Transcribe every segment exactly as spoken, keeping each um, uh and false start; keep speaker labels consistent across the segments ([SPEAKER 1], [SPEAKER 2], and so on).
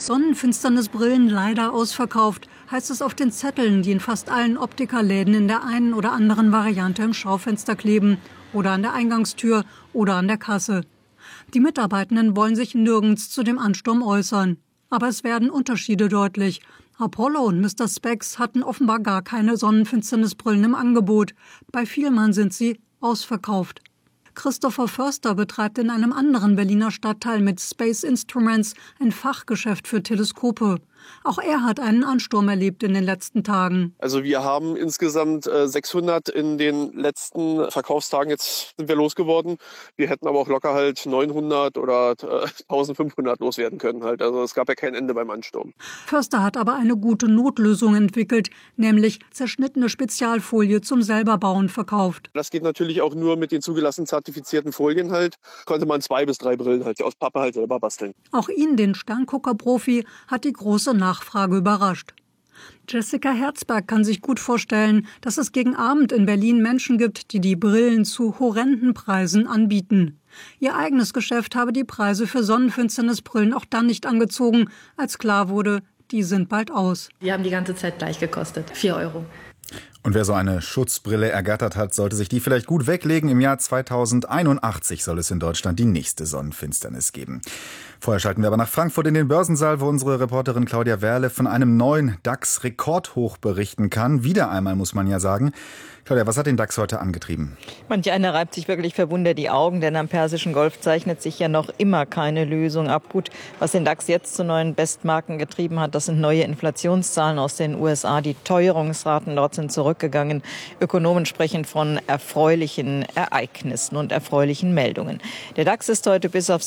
[SPEAKER 1] Sonnenfinsternisbrillen leider ausverkauft, heißt es auf den Zetteln, die in fast allen Optikerläden in der einen oder anderen Variante im Schaufenster kleben oder an der Eingangstür oder an der Kasse. Die Mitarbeitenden wollen sich nirgends zu dem Ansturm äußern. Aber es werden Unterschiede deutlich. Apollo und Mister Spex hatten offenbar gar keine Sonnenfinsternisbrillen im Angebot. Bei Vielmann sind sie ausverkauft. Christopher Förster betreibt in einem anderen Berliner Stadtteil mit Space Instruments ein Fachgeschäft für Teleskope. Auch er hat einen Ansturm erlebt in den letzten Tagen.
[SPEAKER 2] Also wir haben insgesamt äh, sechshundert in den letzten Verkaufstagen. Jetzt sind wir losgeworden. Wir hätten aber auch locker halt neunhundert oder äh, eintausendfünfhundert loswerden können. Halt. Also es gab ja kein Ende beim Ansturm.
[SPEAKER 1] Förster hat aber eine gute Notlösung entwickelt, nämlich zerschnittene Spezialfolie zum Selberbauen verkauft.
[SPEAKER 2] Das geht natürlich auch nur mit den zugelassenen zertifizierten Folien halt. Konnte man zwei bis drei Brillen halt aus Pappe halt selber basteln.
[SPEAKER 1] Auch ihn, den Sterngucker-Profi, hat die große Nachfrage überrascht. Jessica Herzberg kann sich gut vorstellen, dass es gegen Abend in Berlin Menschen gibt, die die Brillen zu horrenden Preisen anbieten. Ihr eigenes Geschäft habe die Preise für Sonnenfinsternisbrillen auch dann nicht angezogen, als klar wurde, die sind bald aus.
[SPEAKER 3] Die haben die ganze Zeit gleich gekostet, vier Euro.
[SPEAKER 4] Und wer so eine Schutzbrille ergattert hat, sollte sich die vielleicht gut weglegen. Im Jahr zweitausendeinundachtzig soll es in Deutschland die nächste Sonnenfinsternis geben. Vorher schalten wir aber nach Frankfurt in den Börsensaal, wo unsere Reporterin Claudia Werle von einem neuen DAX-Rekordhoch berichten kann. Wieder einmal, muss man ja sagen. Claudia, was hat den DAX heute angetrieben?
[SPEAKER 5] Manch einer reibt sich wirklich verwundert die Augen, denn am Persischen Golf zeichnet sich ja noch immer keine Lösung ab. Gut, was den DAX jetzt zu neuen Bestmarken getrieben hat, das sind neue Inflationszahlen aus den U S A. Die Teuerungsraten dort sind zurückgegangen. Ökonomen sprechen von erfreulichen Ereignissen und erfreulichen Meldungen. Der DAX ist heute bis auf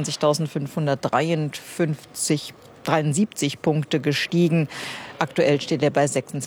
[SPEAKER 5] sechsundzwanzigtausendfünfhundertdreiundfünfzig dreiundsiebzig Punkte gestiegen. Aktuell steht er bei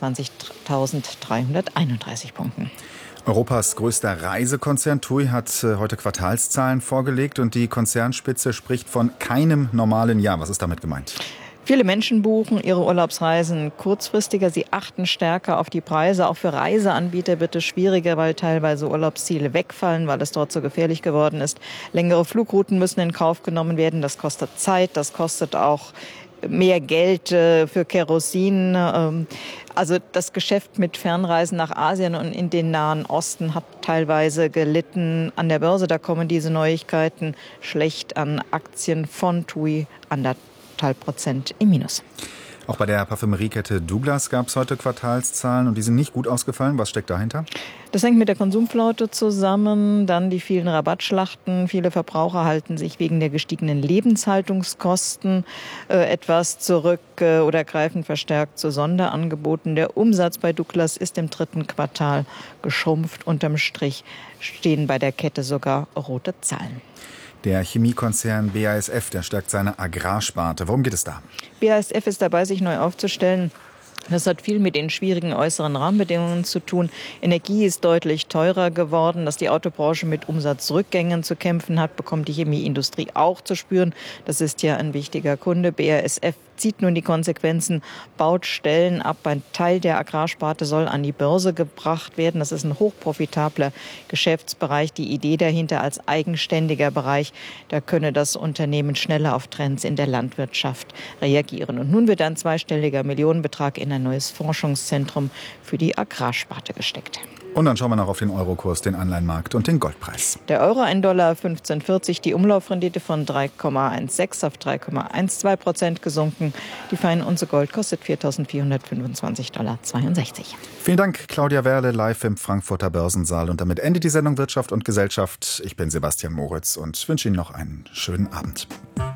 [SPEAKER 5] sechsundzwanzigtausenddreihunderteinunddreißig Punkten.
[SPEAKER 4] Europas größter Reisekonzern TUI hat heute Quartalszahlen vorgelegt und die Konzernspitze spricht von keinem normalen Jahr. Was ist damit gemeint?
[SPEAKER 5] Viele Menschen buchen ihre Urlaubsreisen kurzfristiger. Sie achten stärker auf die Preise. Auch für Reiseanbieter wird es schwieriger, weil teilweise Urlaubsziele wegfallen, weil es dort so gefährlich geworden ist. Längere Flugrouten müssen in Kauf genommen werden. Das kostet Zeit, das kostet auch mehr Geld äh, für Kerosin. Ähm, also das Geschäft mit Fernreisen nach Asien und in den Nahen Osten hat teilweise gelitten. An der Börse, da kommen diese Neuigkeiten schlecht an. Aktien von TUI anderthalb Prozent im Minus.
[SPEAKER 4] Auch bei der Parfümeriekette Douglas gab es heute Quartalszahlen und die sind nicht gut ausgefallen. Was steckt dahinter?
[SPEAKER 5] Das hängt mit der Konsumflaute zusammen, dann die vielen Rabattschlachten. Viele Verbraucher halten sich wegen der gestiegenen Lebenshaltungskosten äh, etwas zurück äh, oder greifen verstärkt zu Sonderangeboten. Der Umsatz bei Douglas ist im dritten Quartal geschrumpft. Unterm Strich stehen bei der Kette sogar rote Zahlen.
[SPEAKER 4] Der Chemiekonzern B A S F, der stärkt seine Agrarsparte. Worum geht es da?
[SPEAKER 5] B A S F ist dabei, sich neu aufzustellen. Das hat viel mit den schwierigen äußeren Rahmenbedingungen zu tun. Energie ist deutlich teurer geworden. Dass die Autobranche mit Umsatzrückgängen zu kämpfen hat, bekommt die Chemieindustrie auch zu spüren. Das ist ja ein wichtiger Kunde. B A S F zieht nun die Konsequenzen, baut Stellen ab. Ein Teil der Agrarsparte soll an die Börse gebracht werden. Das ist ein hochprofitabler Geschäftsbereich. Die Idee dahinter als eigenständiger Bereich, da könne das Unternehmen schneller auf Trends in der Landwirtschaft reagieren. Und nun wird ein zweistelliger Millionenbetrag in ein neues Forschungszentrum für die Agrarsparte gesteckt.
[SPEAKER 4] Und dann schauen wir noch auf den Eurokurs, den Anleihenmarkt und den Goldpreis.
[SPEAKER 5] Der Euro ein Dollar fünfzehn vierzig, die Umlaufrendite von drei Komma sechzehn auf drei Komma zwölf Prozent gesunken. Die Feinunze Gold kostet viertausendvierhundertfünfundzwanzig Komma zweiundsechzig Dollar.
[SPEAKER 4] Vielen Dank, Claudia Werle, live im Frankfurter Börsensaal. Und damit endet die Sendung Wirtschaft und Gesellschaft. Ich bin Sebastian Moritz und wünsche Ihnen noch einen schönen Abend.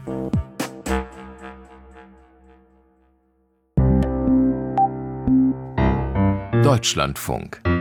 [SPEAKER 6] Deutschlandfunk.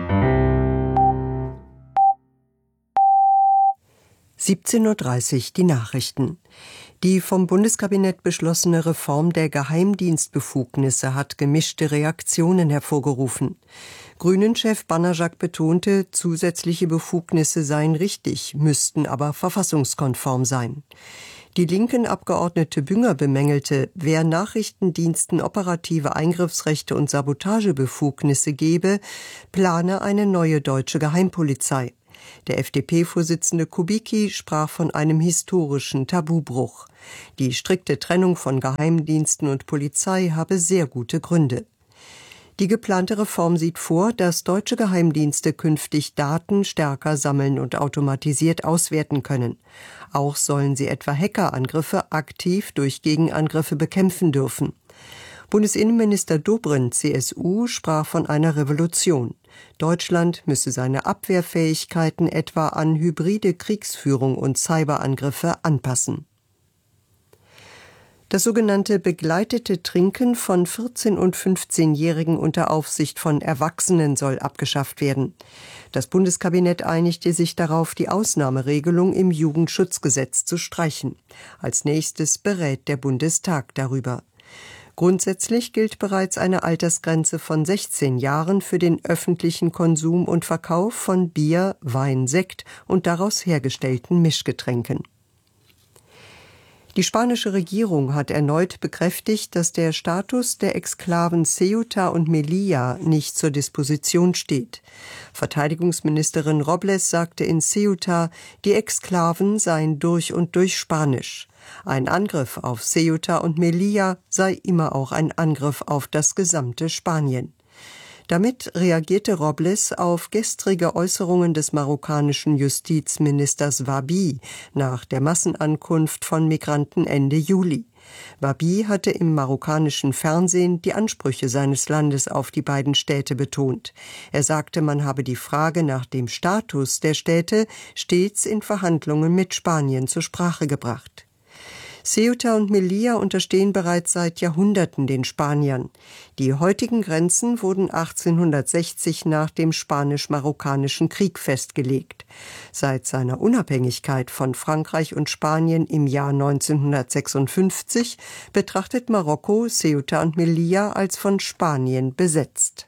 [SPEAKER 7] siebzehn Uhr dreißig die Nachrichten. Die vom Bundeskabinett beschlossene Reform der Geheimdienstbefugnisse hat gemischte Reaktionen hervorgerufen. Grünen-Chef Banajak betonte, zusätzliche Befugnisse seien richtig, müssten aber verfassungskonform sein. Die linken Abgeordnete Bünger bemängelte, wer Nachrichtendiensten operative Eingriffsrechte und Sabotagebefugnisse gebe, plane eine neue deutsche Geheimpolizei. Der F D P-Vorsitzende Kubicki sprach von einem historischen Tabubruch. Die strikte Trennung von Geheimdiensten und Polizei habe sehr gute Gründe. Die geplante Reform sieht vor, dass deutsche Geheimdienste künftig Daten stärker sammeln und automatisiert auswerten können. Auch sollen sie etwa Hackerangriffe aktiv durch Gegenangriffe bekämpfen dürfen. Bundesinnenminister Dobrindt, C S U, sprach von einer Revolution. Deutschland müsse seine Abwehrfähigkeiten etwa an hybride Kriegsführung und Cyberangriffe anpassen. Das sogenannte begleitete Trinken von vierzehn- und fünfzehnjährigen unter Aufsicht von Erwachsenen soll abgeschafft werden. Das Bundeskabinett einigte sich darauf, die Ausnahmeregelung im Jugendschutzgesetz zu streichen. Als nächstes berät der Bundestag darüber. Grundsätzlich gilt bereits eine Altersgrenze von sechzehn Jahren für den öffentlichen Konsum und Verkauf von Bier, Wein, Sekt und daraus hergestellten Mischgetränken. Die spanische Regierung hat erneut bekräftigt, dass der Status der Exklaven Ceuta und Melilla nicht zur Disposition steht. Verteidigungsministerin Robles sagte in Ceuta, die Exklaven seien durch und durch spanisch. Ein Angriff auf Ceuta und Melilla sei immer auch ein Angriff auf das gesamte Spanien. Damit reagierte Robles auf gestrige Äußerungen des marokkanischen Justizministers Wahbi nach der Massenankunft von Migranten Ende Juli. Wahbi hatte im marokkanischen Fernsehen die Ansprüche seines Landes auf die beiden Städte betont. Er sagte, man habe die Frage nach dem Status der Städte stets in Verhandlungen mit Spanien zur Sprache gebracht. Ceuta und Melilla unterstehen bereits seit Jahrhunderten den Spaniern. Die heutigen Grenzen wurden achtzehnhundertsechzig nach dem Spanisch-Marokkanischen Krieg festgelegt. Seit seiner Unabhängigkeit von Frankreich und Spanien im Jahr neunzehnhundertsechsundfünfzig betrachtet Marokko Ceuta und Melilla als von Spanien besetzt.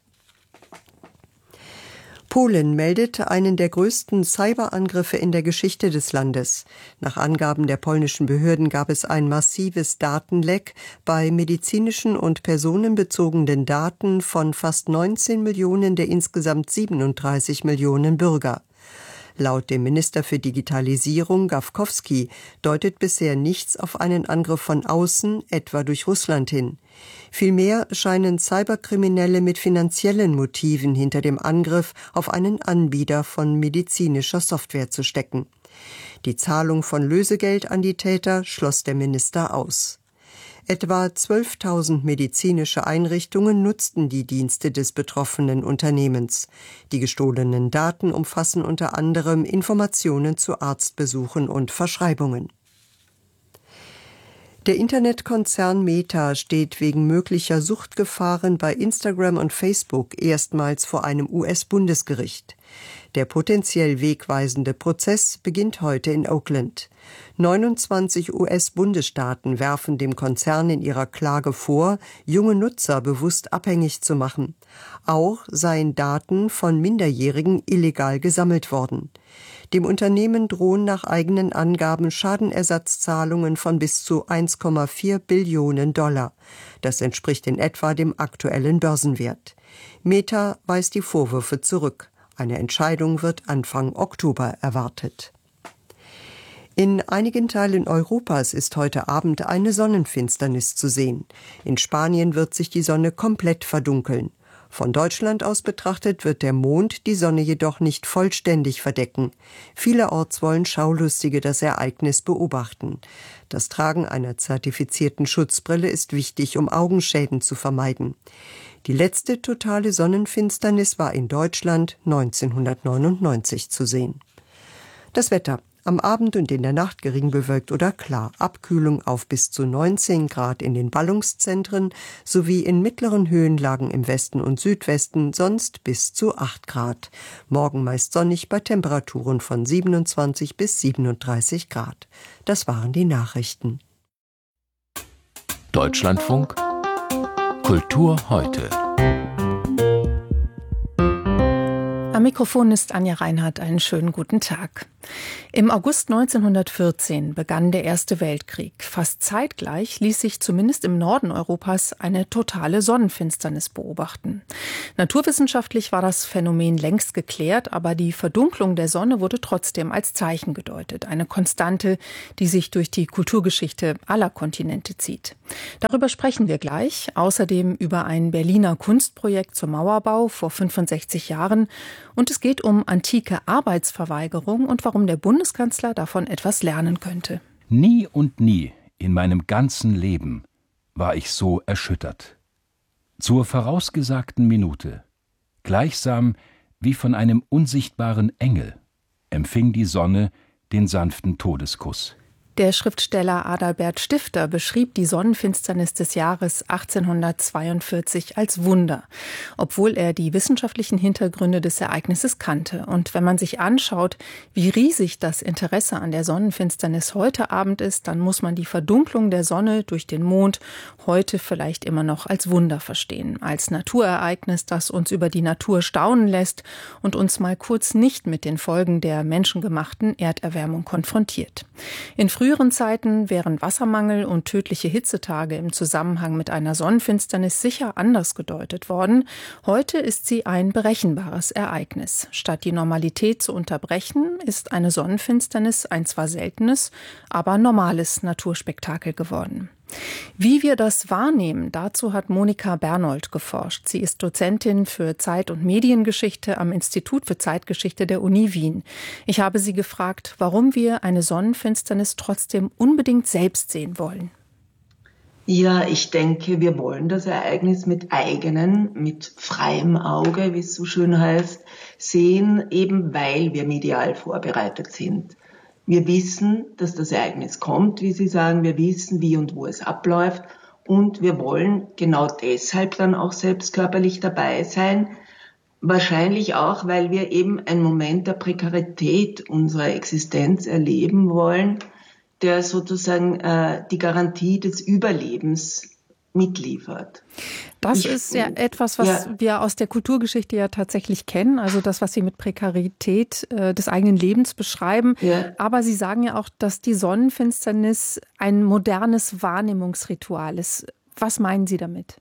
[SPEAKER 7] Polen meldet einen der größten Cyberangriffe in der Geschichte des Landes. Nach Angaben der polnischen Behörden gab es ein massives Datenleck bei medizinischen und personenbezogenen Daten von fast neunzehn Millionen der insgesamt siebenunddreißig Millionen Bürger. Laut dem Minister für Digitalisierung Gawkowski deutet bisher nichts auf einen Angriff von außen, etwa durch Russland hin. Vielmehr scheinen Cyberkriminelle mit finanziellen Motiven hinter dem Angriff auf einen Anbieter von medizinischer Software zu stecken. Die Zahlung von Lösegeld an die Täter schloss der Minister aus. Etwa zwölftausend medizinische Einrichtungen nutzten die Dienste des betroffenen Unternehmens. Die gestohlenen Daten umfassen unter anderem Informationen zu Arztbesuchen und Verschreibungen. Der Internetkonzern Meta steht wegen möglicher Suchtgefahren bei Instagram und Facebook erstmals vor einem U S-Bundesgericht. Der potenziell wegweisende Prozess beginnt heute in Oakland. neunundzwanzig U S-Bundesstaaten werfen dem Konzern in ihrer Klage vor, junge Nutzer bewusst abhängig zu machen. Auch seien Daten von Minderjährigen illegal gesammelt worden. Dem Unternehmen drohen nach eigenen Angaben Schadenersatzzahlungen von bis zu eins Komma vier Billionen Dollar. Das entspricht in etwa dem aktuellen Börsenwert. Meta weist die Vorwürfe zurück. Eine Entscheidung wird Anfang Oktober erwartet. In einigen Teilen Europas ist heute Abend eine Sonnenfinsternis zu sehen. In Spanien wird sich die Sonne komplett verdunkeln. Von Deutschland aus betrachtet wird der Mond die Sonne jedoch nicht vollständig verdecken. Vielerorts wollen Schaulustige das Ereignis beobachten. Das Tragen einer zertifizierten Schutzbrille ist wichtig, um Augenschäden zu vermeiden. Die letzte totale Sonnenfinsternis war in Deutschland neunzehnhundertneunundneunzig zu sehen. Das Wetter. Am Abend und in der Nacht gering bewölkt oder klar. Abkühlung auf bis zu neunzehn Grad in den Ballungszentren sowie in mittleren Höhenlagen im Westen und Südwesten, sonst bis zu acht Grad. Morgen meist sonnig bei Temperaturen von siebenundzwanzig bis siebenunddreißig Grad. Das waren die Nachrichten.
[SPEAKER 6] Deutschlandfunk Kultur heute. Am Mikrofon ist Anja Reinhardt. Einen schönen guten Tag. Im August neunzehnhundertvierzehn begann der Erste Weltkrieg. Fast zeitgleich ließ sich zumindest im Norden Europas eine totale Sonnenfinsternis beobachten. Naturwissenschaftlich war das Phänomen längst geklärt, aber die Verdunklung der Sonne wurde trotzdem als Zeichen gedeutet. Eine Konstante, die sich durch die Kulturgeschichte aller Kontinente zieht. Darüber sprechen wir gleich. Außerdem über ein Berliner Kunstprojekt zum Mauerbau vor fünfundsechzig Jahren. Und es geht um antike Arbeitsverweigerung und warum der Bundeskanzler davon etwas lernen könnte.
[SPEAKER 8] Nie und nie in meinem ganzen Leben war ich so erschüttert. Zur vorausgesagten Minute, gleichsam wie von einem unsichtbaren Engel, empfing die Sonne den sanften Todeskuss.
[SPEAKER 6] Der Schriftsteller Adalbert Stifter beschrieb die Sonnenfinsternis des Jahres achtzehnhundertzweiundvierzig als Wunder, obwohl er die wissenschaftlichen Hintergründe des Ereignisses kannte. Und wenn man sich anschaut, wie riesig das Interesse an der Sonnenfinsternis heute Abend ist, dann muss man die Verdunklung der Sonne durch den Mond heute vielleicht immer noch als Wunder verstehen, als Naturereignis, das uns über die Natur staunen lässt und uns mal kurz nicht mit den Folgen der menschengemachten Erderwärmung konfrontiert. In früheren Zeiten wären Wassermangel und tödliche Hitzetage im Zusammenhang mit einer Sonnenfinsternis sicher anders gedeutet worden. Heute ist sie ein berechenbares Ereignis. Statt die Normalität zu unterbrechen, ist eine Sonnenfinsternis ein zwar seltenes, aber normales Naturspektakel geworden. Wie wir das wahrnehmen, dazu hat Monika Bernold geforscht. Sie ist Dozentin für Zeit- und Mediengeschichte am Institut für Zeitgeschichte der Uni Wien. Ich habe sie gefragt, warum wir eine Sonnenfinsternis trotzdem unbedingt selbst sehen wollen.
[SPEAKER 9] Ja, ich denke, wir wollen das Ereignis mit eigenen, mit freiem Auge, wie es so schön heißt, sehen, eben weil wir medial vorbereitet sind. Wir wissen, dass das Ereignis kommt, wie Sie sagen. Wir wissen, wie und wo es abläuft. Und wir wollen genau deshalb dann auch selbst körperlich dabei sein. Wahrscheinlich auch, weil wir eben einen Moment der Prekarität unserer Existenz erleben wollen, der sozusagen äh, die Garantie des Überlebens mitliefert.
[SPEAKER 6] Das
[SPEAKER 9] ich,
[SPEAKER 6] ist ja etwas, was ja. wir aus der Kulturgeschichte ja tatsächlich kennen, also das, was Sie mit Prekarität äh, des eigenen Lebens beschreiben. Ja. Aber Sie sagen ja auch, dass die Sonnenfinsternis ein modernes Wahrnehmungsritual ist. Was meinen Sie damit?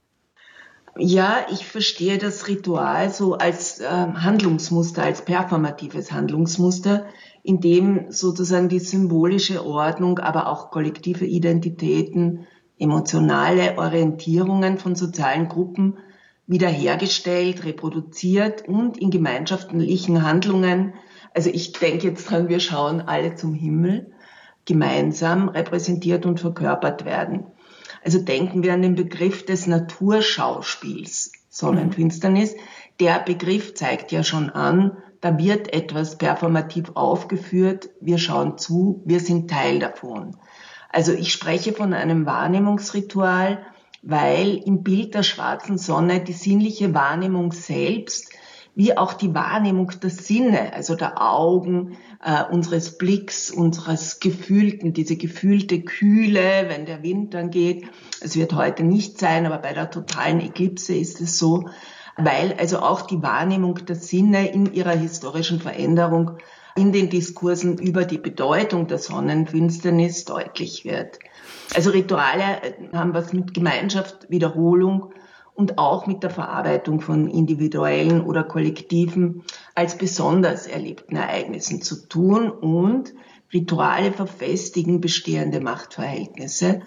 [SPEAKER 9] Ja, ich verstehe das Ritual so als äh, Handlungsmuster, als performatives Handlungsmuster, in dem sozusagen die symbolische Ordnung, aber auch kollektive Identitäten, emotionale Orientierungen von sozialen Gruppen wiederhergestellt, reproduziert und in gemeinschaftlichen Handlungen, also ich denke jetzt dran, wir schauen alle zum Himmel, gemeinsam repräsentiert und verkörpert werden. Also denken wir an den Begriff des Naturschauspiels, Sonnenfinsternis. Der Begriff zeigt ja schon an, da wird etwas performativ aufgeführt, wir schauen zu, wir sind Teil davon. Also ich spreche von einem Wahrnehmungsritual, weil im Bild der schwarzen Sonne die sinnliche Wahrnehmung selbst, wie auch die Wahrnehmung der Sinne, also der Augen, äh, unseres Blicks, unseres Gefühlten, diese gefühlte Kühle, wenn der Wind dann geht. Es wird heute nicht sein, aber bei der totalen Eklipse ist es so, weil also auch die Wahrnehmung der Sinne in ihrer historischen Veränderung in den Diskursen über die Bedeutung der Sonnenfinsternis deutlich wird. Also Rituale haben was mit Gemeinschaft, Wiederholung und auch mit der Verarbeitung von individuellen oder kollektiven als besonders erlebten Ereignissen zu tun, und Rituale verfestigen bestehende Machtverhältnisse.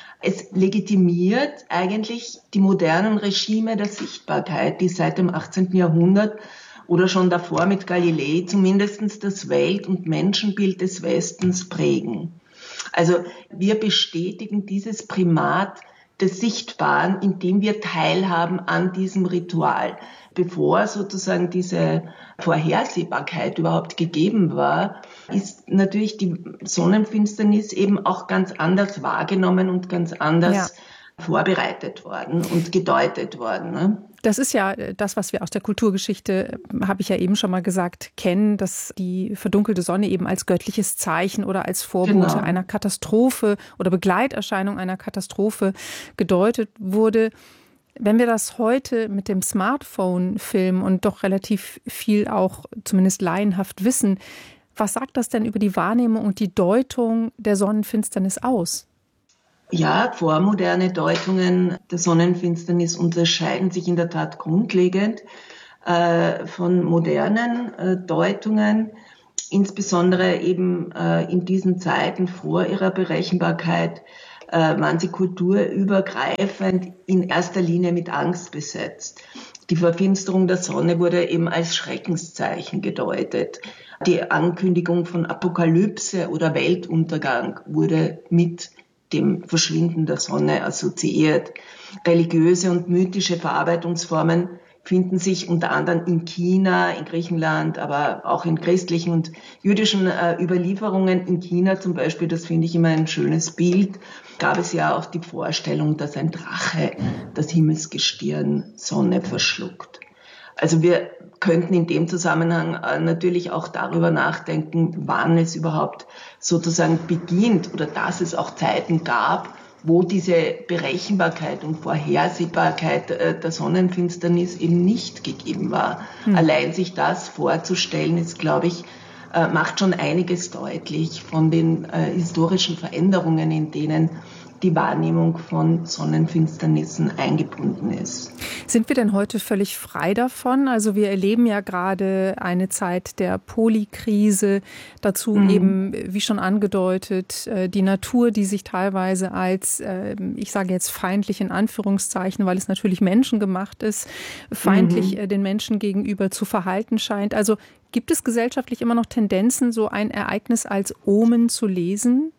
[SPEAKER 9] Es legitimiert eigentlich die modernen Regime der Sichtbarkeit, die seit dem achtzehnten Jahrhundert oder schon davor mit Galilei zumindest das Welt- und Menschenbild des Westens prägen. Also wir bestätigen dieses Primat des Sichtbaren, indem wir teilhaben an diesem Ritual. Bevor sozusagen diese Vorhersehbarkeit überhaupt gegeben war, ist natürlich die Sonnenfinsternis eben auch ganz anders wahrgenommen und ganz anders ja. vorbereitet worden und gedeutet worden. Ne?
[SPEAKER 6] Das ist ja das, was wir aus der Kulturgeschichte, habe ich ja eben schon mal gesagt, kennen, dass die verdunkelte Sonne eben als göttliches Zeichen oder als Vorbote genau. einer Katastrophe oder Begleiterscheinung einer Katastrophe gedeutet wurde. Wenn wir das heute mit dem Smartphone filmen und doch relativ viel auch zumindest laienhaft wissen, was sagt das denn über die Wahrnehmung und die Deutung der Sonnenfinsternis aus?
[SPEAKER 9] Ja, vormoderne Deutungen der Sonnenfinsternis unterscheiden sich in der Tat grundlegend äh, von modernen äh, Deutungen, insbesondere eben äh, in diesen Zeiten vor ihrer Berechenbarkeit äh, waren sie kulturübergreifend in erster Linie mit Angst besetzt. Die Verfinsterung der Sonne wurde eben als Schreckenszeichen gedeutet. Die Ankündigung von Apokalypse oder Weltuntergang wurde mit dem Verschwinden der Sonne assoziiert. Religiöse und mythische Verarbeitungsformen finden sich unter anderem in China, in Griechenland, aber auch in christlichen und jüdischen äh, Überlieferungen. In China zum Beispiel, das finde ich immer ein schönes Bild, gab es ja auch die Vorstellung, dass ein Drache das Himmelsgestirn Sonne verschluckt. Also wir könnten in dem Zusammenhang äh, natürlich auch darüber nachdenken, wann es überhaupt sozusagen beginnt oder dass es auch Zeiten gab, wo diese Berechenbarkeit und Vorhersehbarkeit äh, der Sonnenfinsternis eben nicht gegeben war. Hm. Allein sich das vorzustellen, ist, glaube ich, äh, macht schon einiges deutlich von den äh, historischen Veränderungen, in denen die Wahrnehmung von Sonnenfinsternissen eingebunden ist.
[SPEAKER 6] Sind wir denn heute völlig frei davon? Also wir erleben ja gerade eine Zeit der Polykrise, dazu mhm. eben, wie schon angedeutet, die Natur, die sich teilweise als, ich sage jetzt feindlich in Anführungszeichen, weil es natürlich menschengemacht ist, feindlich mhm. den Menschen gegenüber zu verhalten scheint. Also gibt es gesellschaftlich immer noch Tendenzen, so ein Ereignis als Omen zu lesen?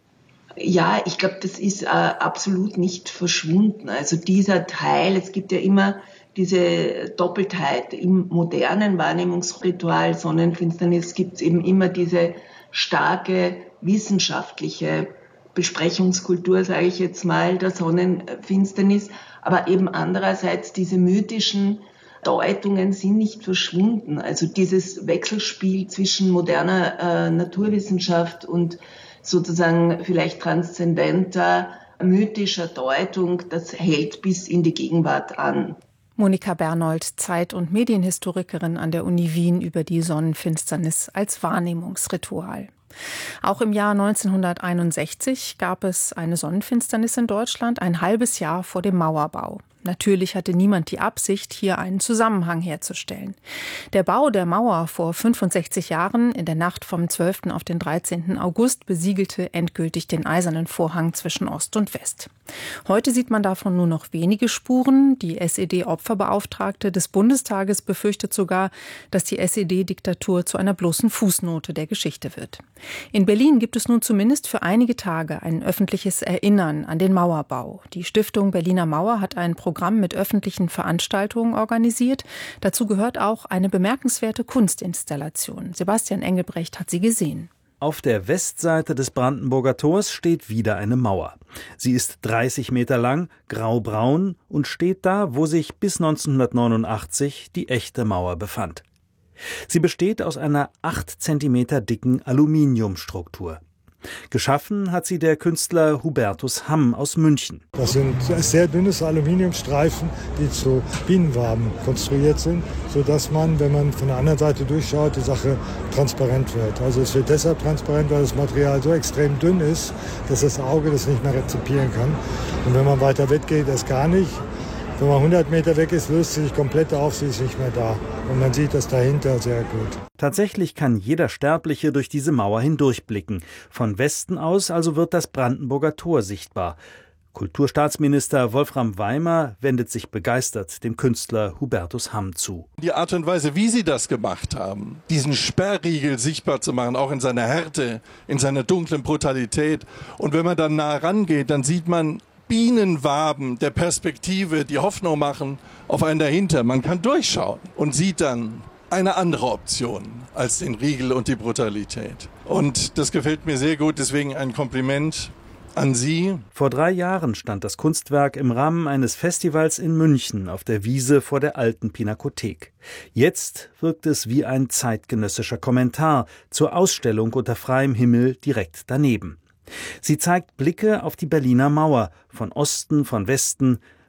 [SPEAKER 9] Ja, ich glaube, das ist äh, absolut nicht verschwunden. Also dieser Teil, es gibt ja immer diese Doppeltheit im modernen Wahrnehmungsritual Sonnenfinsternis, gibt es eben immer diese starke wissenschaftliche Besprechungskultur, sage ich jetzt mal, der Sonnenfinsternis, aber eben andererseits diese mythischen Deutungen sind nicht verschwunden. Also dieses Wechselspiel zwischen moderner äh, Naturwissenschaft und sozusagen vielleicht transzendenter, mythischer Deutung, das hält bis in die Gegenwart an.
[SPEAKER 6] Monika Bernold, Zeit- und Medienhistorikerin an der Uni Wien über die Sonnenfinsternis als Wahrnehmungsritual. Auch im Jahr neunzehnhunderteinundsechzig gab es eine Sonnenfinsternis in Deutschland, ein halbes Jahr vor dem Mauerbau. Natürlich hatte niemand die Absicht, hier einen Zusammenhang herzustellen. Der Bau der Mauer vor fünfundsechzig Jahren in der Nacht vom zwölften auf den dreizehnten August besiegelte endgültig den eisernen Vorhang zwischen Ost und West. Heute sieht man davon nur noch wenige Spuren. Die S E D-Opferbeauftragte des Bundestages befürchtet sogar, dass die S E D-Diktatur zu einer bloßen Fußnote der Geschichte wird. In Berlin gibt es nun zumindest für einige Tage ein öffentliches Erinnern an den Mauerbau. Die Stiftung Berliner Mauer hat ein Programm mit öffentlichen Veranstaltungen organisiert. Dazu gehört auch eine bemerkenswerte Kunstinstallation. Sebastian Engelbrecht hat sie gesehen.
[SPEAKER 10] Auf der Westseite des Brandenburger Tors steht wieder eine Mauer. Sie ist dreißig Meter lang, graubraun und steht da, wo sich bis neunzehnhundertneunundachtzig die echte Mauer befand. Sie besteht aus einer acht Zentimeter dicken Aluminiumstruktur. Geschaffen hat sie der Künstler Hubertus Hamm aus München.
[SPEAKER 11] Das sind sehr dünne Aluminiumstreifen, die zu Bienenwaben konstruiert sind, sodass man, wenn man von der anderen Seite durchschaut, die Sache transparent wird. Also es wird deshalb transparent, weil das Material so extrem dünn ist, dass das Auge das nicht mehr rezipieren kann. Und wenn man weiter weggeht, erst gar nicht. Wenn man hundert Meter weg ist, löst sie sich komplett auf, sie ist nicht mehr da. Und man sieht das dahinter sehr gut.
[SPEAKER 10] Tatsächlich kann jeder Sterbliche durch diese Mauer hindurchblicken. Von Westen aus also wird das Brandenburger Tor sichtbar. Kulturstaatsminister Wolfram Weimer wendet sich begeistert dem Künstler Hubertus Hamm zu.
[SPEAKER 12] Die Art und Weise, wie sie das gemacht haben, diesen Sperrriegel sichtbar zu machen, auch in seiner Härte, in seiner dunklen Brutalität. Und wenn man dann nah rangeht, dann sieht man Bienenwaben der Perspektive, die Hoffnung machen auf einen dahinter. Man kann durchschauen und sieht dann eine andere Option als den Riegel und die Brutalität. Und das gefällt mir sehr gut, deswegen ein Kompliment an Sie.
[SPEAKER 10] Vor drei Jahren stand das Kunstwerk im Rahmen eines Festivals in München auf der Wiese vor der alten Pinakothek. Jetzt wirkt es wie ein zeitgenössischer Kommentar zur Ausstellung unter freiem Himmel direkt daneben. Sie zeigt Blicke auf die Berliner Mauer, von Osten, von Westen,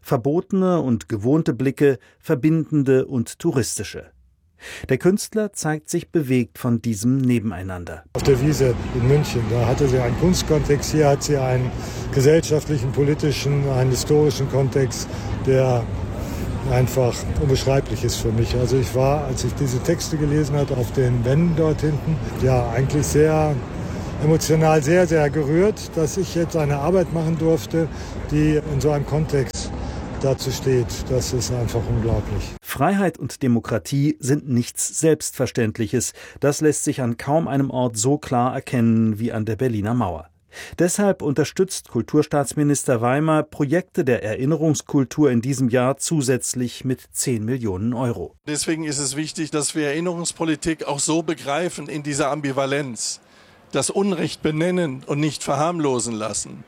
[SPEAKER 10] verbotene und gewohnte Blicke, verbindende und touristische. Der Künstler zeigt sich bewegt von diesem Nebeneinander.
[SPEAKER 11] Auf der Wiese in München, da hatte sie einen Kunstkontext, hier hat sie einen gesellschaftlichen, politischen, einen historischen Kontext, der einfach unbeschreiblich ist für mich. Also ich war, als ich diese Texte gelesen habe, auf den Wänden dort hinten, ja eigentlich sehr emotional, sehr, sehr gerührt, dass ich jetzt eine Arbeit machen durfte, die in so einem Kontext dazu steht. Das ist einfach unglaublich.
[SPEAKER 10] Freiheit und Demokratie sind nichts Selbstverständliches. Das lässt sich an kaum einem Ort so klar erkennen wie an der Berliner Mauer. Deshalb unterstützt Kulturstaatsminister Weimar Projekte der Erinnerungskultur in diesem Jahr zusätzlich mit zehn Millionen Euro.
[SPEAKER 12] Deswegen ist es wichtig, dass wir Erinnerungspolitik auch so begreifen in dieser Ambivalenz. Das Unrecht benennen und nicht verharmlosen lassen,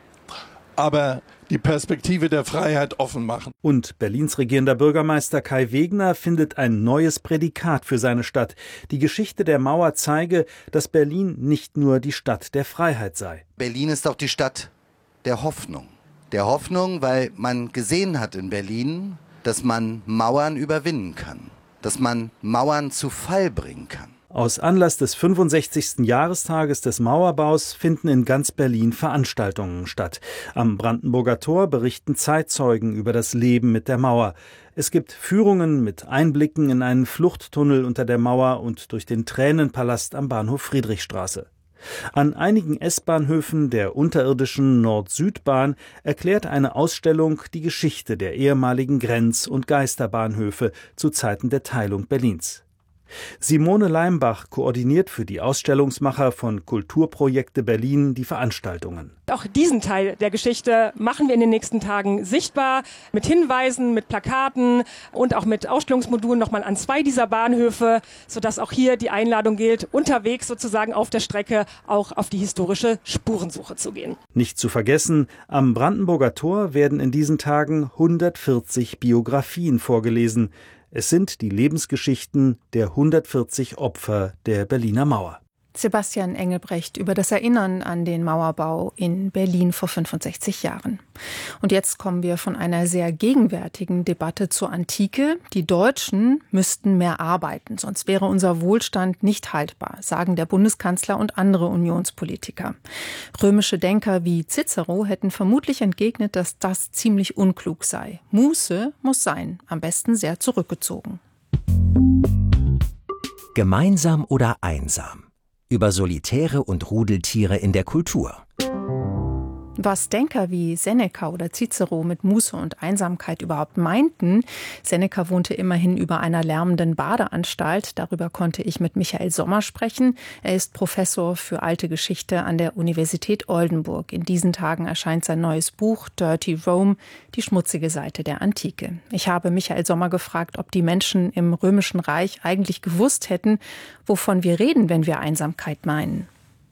[SPEAKER 12] aber die Perspektive der Freiheit offen machen.
[SPEAKER 10] Und Berlins regierender Bürgermeister Kai Wegner findet ein neues Prädikat für seine Stadt. Die Geschichte der Mauer zeige, dass Berlin nicht nur die Stadt der Freiheit sei.
[SPEAKER 13] Berlin ist auch die Stadt der Hoffnung. Der Hoffnung, weil man gesehen hat in Berlin, dass man Mauern überwinden kann, dass man Mauern zu Fall bringen kann.
[SPEAKER 10] Aus Anlass des fünfundsechzigsten Jahrestages des Mauerbaus finden in ganz Berlin Veranstaltungen statt. Am Brandenburger Tor berichten Zeitzeugen über das Leben mit der Mauer. Es gibt Führungen mit Einblicken in einen Fluchttunnel unter der Mauer und durch den Tränenpalast am Bahnhof Friedrichstraße. An einigen S-Bahnhöfen der unterirdischen Nord-Süd-Bahn erklärt eine Ausstellung die Geschichte der ehemaligen Grenz- und Geisterbahnhöfe zu Zeiten der Teilung Berlins. Simone Leimbach koordiniert für die Ausstellungsmacher von Kulturprojekte Berlin die Veranstaltungen.
[SPEAKER 14] Auch diesen Teil der Geschichte machen wir in den nächsten Tagen sichtbar, mit Hinweisen, mit Plakaten und auch mit Ausstellungsmodulen nochmal an zwei dieser Bahnhöfe, sodass auch hier die Einladung gilt, unterwegs sozusagen auf der Strecke auch auf die historische Spurensuche zu gehen.
[SPEAKER 10] Nicht zu vergessen, am Brandenburger Tor werden in diesen Tagen hundertvierzig Biografien vorgelesen. Es sind die Lebensgeschichten der hundertvierzig Opfer der Berliner Mauer.
[SPEAKER 6] Sebastian Engelbrecht über das Erinnern an den Mauerbau in Berlin vor fünfundsechzig Jahren. Und jetzt kommen wir von einer sehr gegenwärtigen Debatte zur Antike. Die Deutschen müssten mehr arbeiten, sonst wäre unser Wohlstand nicht haltbar, sagen der Bundeskanzler und andere Unionspolitiker. Römische Denker wie Cicero hätten vermutlich entgegnet, dass das ziemlich unklug sei. Muße muss sein, am besten sehr zurückgezogen.
[SPEAKER 15] Gemeinsam oder einsam? Über Solitäre und Rudeltiere in der Kultur.
[SPEAKER 6] Was Denker wie Seneca oder Cicero mit Muße und Einsamkeit überhaupt meinten. Seneca wohnte immerhin über einer lärmenden Badeanstalt. Darüber konnte ich mit Michael Sommer sprechen. Er ist Professor für alte Geschichte an der Universität Oldenburg. In diesen Tagen erscheint sein neues Buch Dirty Rome, die schmutzige Seite der Antike. Ich habe Michael Sommer gefragt, ob die Menschen im Römischen Reich eigentlich gewusst hätten, wovon wir reden, wenn wir Einsamkeit meinen.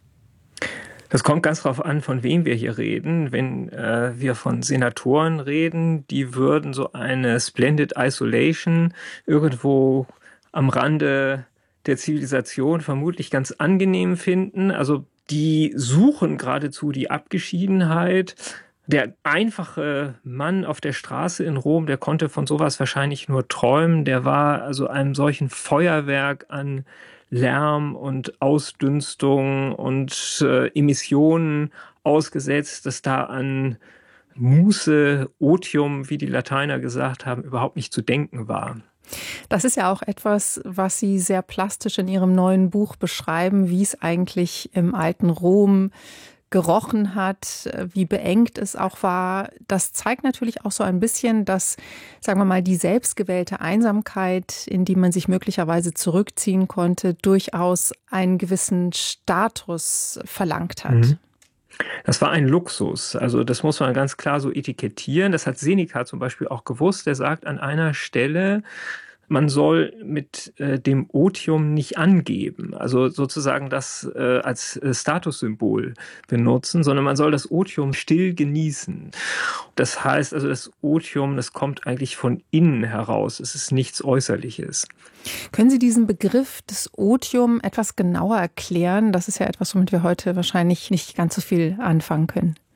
[SPEAKER 16] Das kommt ganz drauf an, von wem wir hier reden. Wenn äh, wir von Senatoren reden, die würden so eine Splendid Isolation irgendwo am Rande der Zivilisation vermutlich ganz angenehm finden. Also die suchen geradezu die Abgeschiedenheit. Der einfache Mann auf der Straße in Rom, der konnte von sowas wahrscheinlich nur träumen. Der war also einem solchen Feuerwerk an Lärm und Ausdünstung und äh, Emissionen ausgesetzt, dass da an Muße, Otium, wie die Lateiner gesagt haben, überhaupt nicht zu denken war.
[SPEAKER 6] Das ist ja auch etwas, was Sie sehr plastisch in Ihrem neuen Buch beschreiben, wie es eigentlich im alten Rom gerochen hat, wie beengt es auch war. Das zeigt natürlich auch so ein bisschen, dass, sagen wir mal, die selbstgewählte Einsamkeit, in die man sich möglicherweise zurückziehen konnte, durchaus einen gewissen Status verlangt hat.
[SPEAKER 16] Mhm. Das war ein Luxus. Also das muss man ganz klar so etikettieren. Das hat Seneca zum Beispiel auch gewusst. Der sagt an einer Stelle, man soll mit äh, dem Otium nicht angeben, also sozusagen das äh, als äh, Statussymbol benutzen, sondern man soll das Otium still genießen. Das heißt also, das Otium, das kommt eigentlich von innen heraus. Es ist nichts Äußerliches.
[SPEAKER 6] Können Sie diesen Begriff des Otium etwas genauer erklären? Das ist ja etwas, womit wir heute wahrscheinlich nicht ganz so viel anfangen können.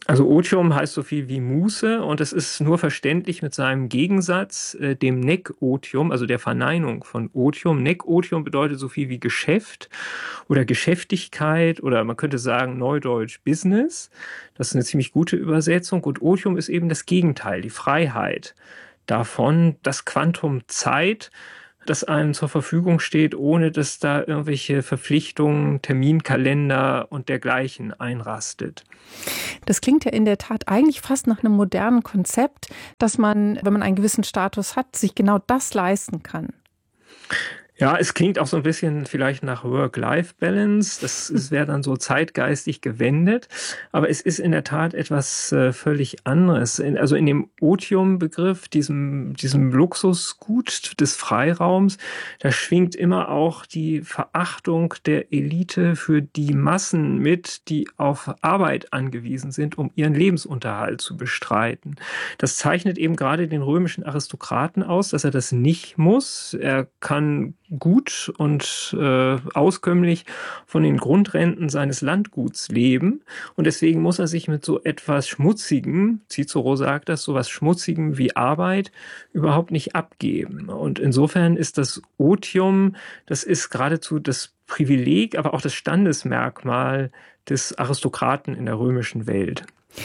[SPEAKER 16] Also Otium heißt so viel wie Muße und es ist nur verständlich mit seinem Gegensatz, äh, dem Nekotium, also der Verneinung von Otium. Nekotium bedeutet so viel wie Geschäft oder Geschäftigkeit oder man könnte sagen neudeutsch Business. Das ist eine ziemlich gute Übersetzung und Otium ist eben das Gegenteil, die Freiheit davon, das Quantum Zeit, das einem zur Verfügung steht, ohne dass da irgendwelche Verpflichtungen, Terminkalender und dergleichen einrastet.
[SPEAKER 6] Das klingt ja in der Tat eigentlich fast nach einem modernen Konzept, dass man, wenn man einen gewissen Status hat, sich genau das leisten kann.
[SPEAKER 16] Ja, es klingt auch so ein bisschen vielleicht nach Work-Life-Balance. Das, das wäre dann so zeitgeistig gewendet. Aber es ist in der Tat etwas äh, völlig anderes. In, also in dem Otium-Begriff, diesem, diesem Luxusgut des Freiraums, da schwingt immer auch die Verachtung der Elite für die Massen mit, die auf Arbeit angewiesen sind, um ihren Lebensunterhalt zu bestreiten. Das zeichnet eben gerade den römischen Aristokraten aus, dass er das nicht muss. Er kann gut und äh, auskömmlich von den Grundrenten seines Landguts leben. Und deswegen muss er sich mit so etwas Schmutzigem, Cicero sagt das, so etwas Schmutzigem wie Arbeit überhaupt nicht abgeben. Und insofern ist das Otium, das ist geradezu das Privileg, aber auch das Standesmerkmal des Aristokraten in der römischen Welt.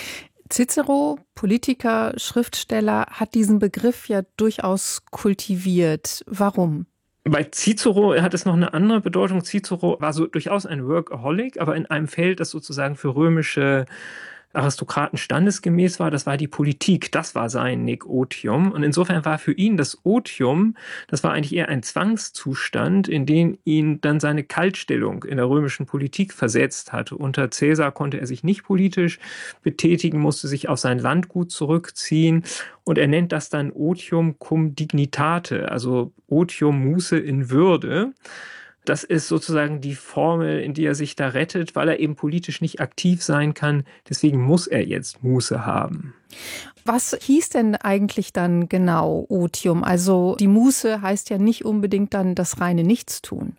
[SPEAKER 6] Cicero, Politiker, Schriftsteller, hat diesen Begriff ja durchaus kultiviert. Warum?
[SPEAKER 16] Bei Cicero hat es noch eine andere Bedeutung. Cicero war so durchaus ein Workaholic, aber in einem Feld, das sozusagen für römische Aristokraten standesgemäß war, das war die Politik, das war sein Nekotium. Und insofern war für ihn das Otium, das war eigentlich eher ein Zwangszustand, in den ihn dann seine Kaltstellung in der römischen Politik versetzt hatte. Unter Caesar konnte er sich nicht politisch betätigen, musste sich auf sein Landgut zurückziehen und er nennt das dann Otium cum dignitate, also Otium Muße in Würde. Das ist sozusagen die Formel, in die er sich da rettet, weil er eben politisch nicht aktiv sein kann. Deswegen muss er jetzt Muße haben.
[SPEAKER 6] Was hieß denn eigentlich dann genau Otium? Also die Muße heißt ja nicht unbedingt dann das reine Nichtstun.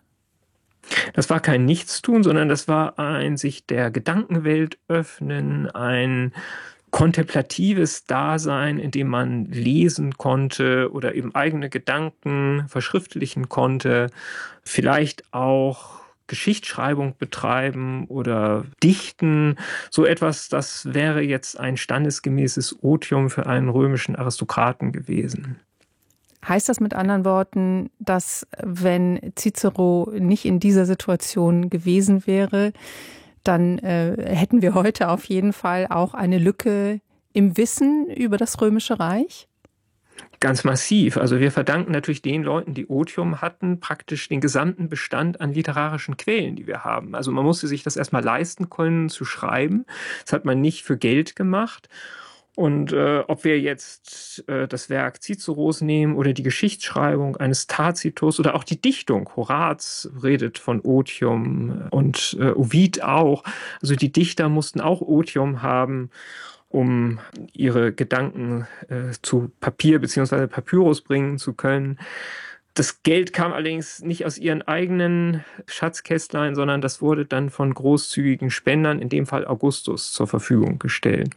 [SPEAKER 16] Das war kein Nichtstun, sondern das war ein sich der Gedankenwelt öffnen, ein kontemplatives Dasein, in dem man lesen konnte oder eben eigene Gedanken verschriftlichen konnte, vielleicht auch Geschichtsschreibung betreiben oder dichten. So etwas, das wäre jetzt ein standesgemäßes Otium für einen römischen Aristokraten gewesen.
[SPEAKER 6] Heißt das mit anderen Worten, dass wenn Cicero nicht in dieser Situation gewesen wäre, dann äh, hätten wir heute auf jeden Fall auch eine Lücke im Wissen über das Römische Reich?
[SPEAKER 16] Ganz massiv. Also wir verdanken natürlich den Leuten, die Otium hatten, praktisch den gesamten Bestand an literarischen Quellen, die wir haben. Also man musste sich das erstmal leisten können, zu schreiben. Das hat man nicht für Geld gemacht. Und äh, ob wir jetzt äh, das Werk Ciceros nehmen oder die Geschichtsschreibung eines Tacitus oder auch die Dichtung, Horaz redet von Otium und äh, Ovid auch. Also die Dichter mussten auch Otium haben, um ihre Gedanken äh, zu Papier bzw. Papyrus bringen zu können. Das Geld kam allerdings nicht aus ihren eigenen Schatzkästlein, sondern das wurde dann von großzügigen Spendern, in dem Fall Augustus, zur Verfügung gestellt.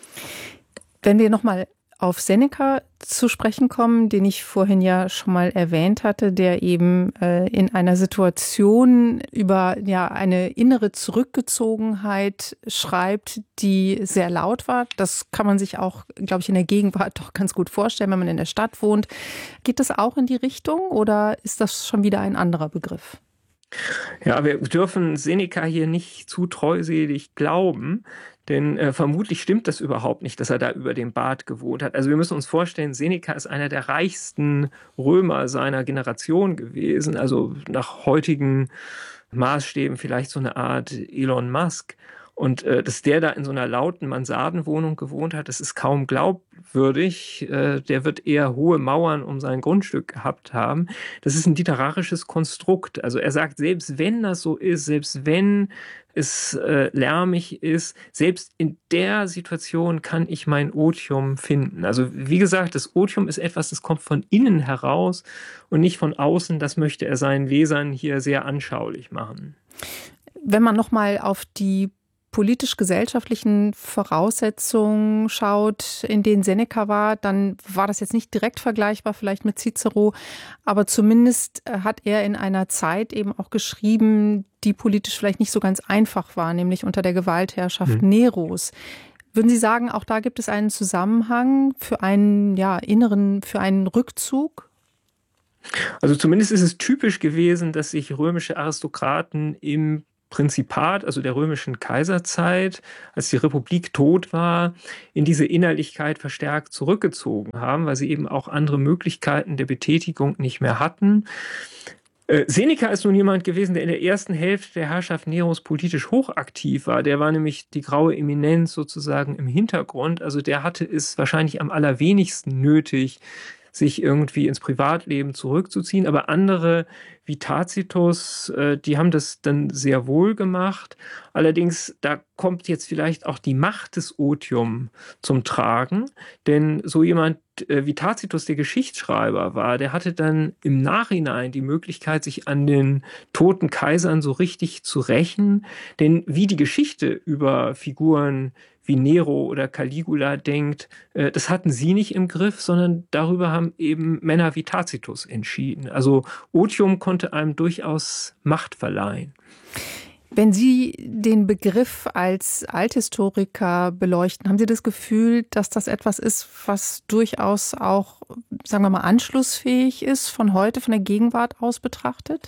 [SPEAKER 6] Wenn wir nochmal auf Seneca zu sprechen kommen, den ich vorhin ja schon mal erwähnt hatte, der eben äh, in einer Situation über ja eine innere Zurückgezogenheit schreibt, die sehr laut war. Das kann man sich auch, glaube ich, in der Gegenwart doch ganz gut vorstellen, wenn man in der Stadt wohnt. Geht das auch in die Richtung oder ist das schon wieder ein anderer Begriff?
[SPEAKER 16] Ja, wir dürfen Seneca hier nicht zu treuselig glauben, denn äh, vermutlich stimmt das überhaupt nicht, dass er da über dem Bad gewohnt hat. Also wir müssen uns vorstellen, Seneca ist einer der reichsten Römer seiner Generation gewesen, also nach heutigen Maßstäben vielleicht so eine Art Elon Musk. Und äh, dass der da in so einer lauten Mansardenwohnung gewohnt hat, das ist kaum glaubwürdig. Äh, der wird eher hohe Mauern um sein Grundstück gehabt haben. Das ist ein literarisches Konstrukt. Also er sagt, selbst wenn das so ist, selbst wenn es äh, lärmig ist, selbst in der Situation kann ich mein Otium finden. Also wie gesagt, das Otium ist etwas, das kommt von innen heraus und nicht von außen. Das möchte er seinen Lesern hier sehr anschaulich machen.
[SPEAKER 6] Wenn man nochmal auf die politisch-gesellschaftlichen Voraussetzungen schaut, in denen Seneca war, dann war das jetzt nicht direkt vergleichbar vielleicht mit Cicero, aber zumindest hat er in einer Zeit eben auch geschrieben, die politisch vielleicht nicht so ganz einfach war, nämlich unter der Gewaltherrschaft mhm. Neros. Würden Sie sagen, auch da gibt es einen Zusammenhang für einen ja, inneren, für einen Rückzug?
[SPEAKER 16] Also zumindest ist es typisch gewesen, dass sich römische Aristokraten im Prinzipat, also der römischen Kaiserzeit, als die Republik tot war, in diese Innerlichkeit verstärkt zurückgezogen haben, weil sie eben auch andere Möglichkeiten der Betätigung nicht mehr hatten. Äh, Seneca ist nun jemand gewesen, der in der ersten Hälfte der Herrschaft Neros politisch hochaktiv war. Der war nämlich die graue Eminenz sozusagen im Hintergrund. Also der hatte es wahrscheinlich am allerwenigsten nötig, sich irgendwie ins Privatleben zurückzuziehen. Aber andere wie Tacitus, äh, die haben das dann sehr wohl gemacht. Allerdings, da kommt jetzt vielleicht auch die Macht des Otium zum Tragen. Denn so jemand äh, wie Tacitus, der Geschichtsschreiber war, der hatte dann im Nachhinein die Möglichkeit, sich an den toten Kaisern so richtig zu rächen. Denn wie die Geschichte über Figuren wie Nero oder Caligula denkt, äh, das hatten sie nicht im Griff, sondern darüber haben eben Männer wie Tacitus entschieden. Also Otium konnte einem durchaus Macht verleihen.
[SPEAKER 6] Wenn Sie den Begriff als Althistoriker beleuchten, haben Sie das Gefühl, dass das etwas ist, was durchaus auch, sagen wir mal, anschlussfähig ist von heute, von der Gegenwart aus betrachtet?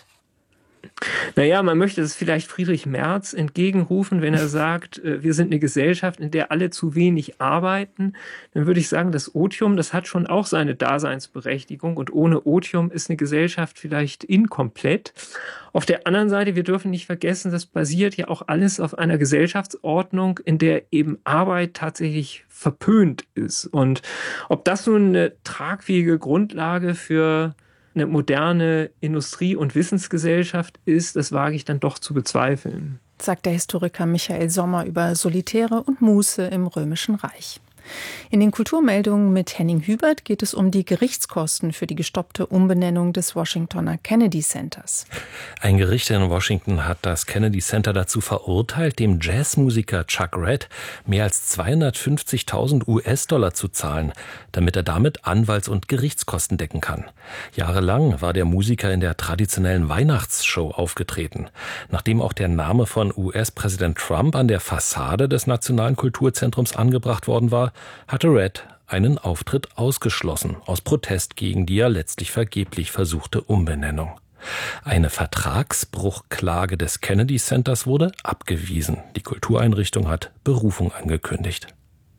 [SPEAKER 16] Naja, man möchte es vielleicht Friedrich Merz entgegenrufen, wenn er sagt, wir sind eine Gesellschaft, in der alle zu wenig arbeiten. Dann würde ich sagen, das Otium, das hat schon auch seine Daseinsberechtigung und ohne Otium ist eine Gesellschaft vielleicht inkomplett. Auf der anderen Seite, wir dürfen nicht vergessen, das basiert ja auch alles auf einer Gesellschaftsordnung, in der eben Arbeit tatsächlich verpönt ist. Und ob das nun eine tragfähige Grundlage für eine moderne Industrie- und Wissensgesellschaft ist, das wage ich dann doch zu bezweifeln.
[SPEAKER 6] Sagt der Historiker Michael Sommer über Solitäre und Muße im Römischen Reich. In den Kulturmeldungen mit Henning Hubert geht es um die Gerichtskosten für die gestoppte Umbenennung des Washingtoner Kennedy Centers.
[SPEAKER 17] Ein Gericht in Washington hat das Kennedy Center dazu verurteilt, dem Jazzmusiker Chuck Red mehr als zweihundertfünfzigtausend U S-Dollar zu zahlen, damit er damit Anwalts- und Gerichtskosten decken kann. Jahrelang war der Musiker in der traditionellen Weihnachtsshow aufgetreten. Nachdem auch der Name von U S-Präsident Trump an der Fassade des Nationalen Kulturzentrums angebracht worden war, hatte Red einen Auftritt ausgeschlossen, aus Protest gegen die ja letztlich vergeblich versuchte Umbenennung. Eine Vertragsbruchklage des Kennedy Centers wurde abgewiesen. Die Kultureinrichtung hat Berufung angekündigt.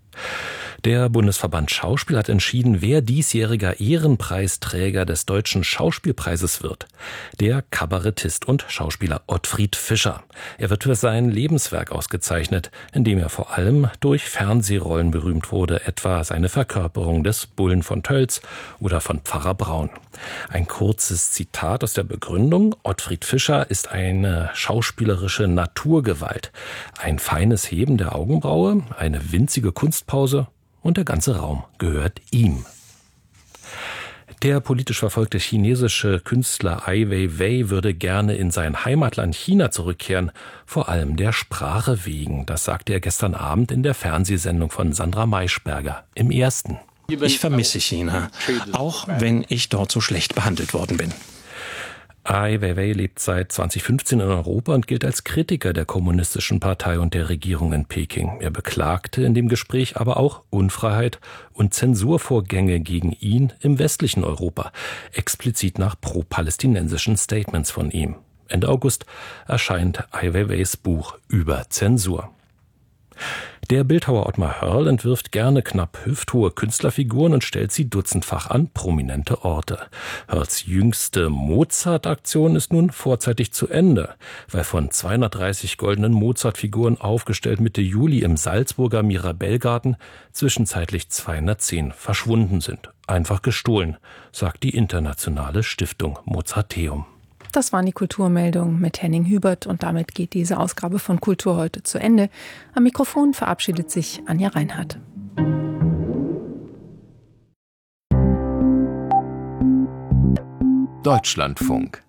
[SPEAKER 17] Der Bundesverband Schauspiel hat entschieden, wer diesjähriger Ehrenpreisträger des Deutschen Schauspielpreises wird. Der Kabarettist und Schauspieler Ottfried Fischer. Er wird für sein Lebenswerk ausgezeichnet, in dem er vor allem durch Fernsehrollen berühmt wurde, etwa seine Verkörperung des Bullen von Tölz oder von Pfarrer Braun. Ein kurzes Zitat aus der Begründung: Ottfried Fischer ist eine schauspielerische Naturgewalt. Ein feines Heben der Augenbraue, eine winzige Kunstpause, und der ganze Raum gehört ihm. Der politisch verfolgte chinesische Künstler Ai Weiwei würde gerne in sein Heimatland China zurückkehren, vor allem der Sprache wegen. Das sagte er gestern Abend in der Fernsehsendung von Sandra Maischberger im Ersten.
[SPEAKER 18] Ich vermisse China, auch wenn ich dort so schlecht behandelt worden bin.
[SPEAKER 17] Ai Weiwei lebt seit zweitausendfünfzehn in Europa und gilt als Kritiker der Kommunistischen Partei und der Regierung in Peking. Er beklagte in dem Gespräch aber auch Unfreiheit und Zensurvorgänge gegen ihn im westlichen Europa, explizit nach pro-palästinensischen Statements von ihm. Ende August erscheint Ai Weiweis Buch über Zensur. Der Bildhauer Ottmar Hörl entwirft gerne knapp hüfthohe Künstlerfiguren und stellt sie dutzendfach an prominente Orte. Hörls jüngste Mozart-Aktion ist nun vorzeitig zu Ende, weil von zweihundertdreißig goldenen Mozart-Figuren aufgestellt Mitte Juli im Salzburger Mirabellgarten zwischenzeitlich zweihundertzehn verschwunden sind. Einfach gestohlen, sagt die internationale Stiftung Mozarteum.
[SPEAKER 6] Das waren die Kulturmeldungen mit Henning Hubert und damit geht diese Ausgabe von Kultur heute zu Ende. Am Mikrofon verabschiedet sich Anja Reinhardt.
[SPEAKER 19] Deutschlandfunk.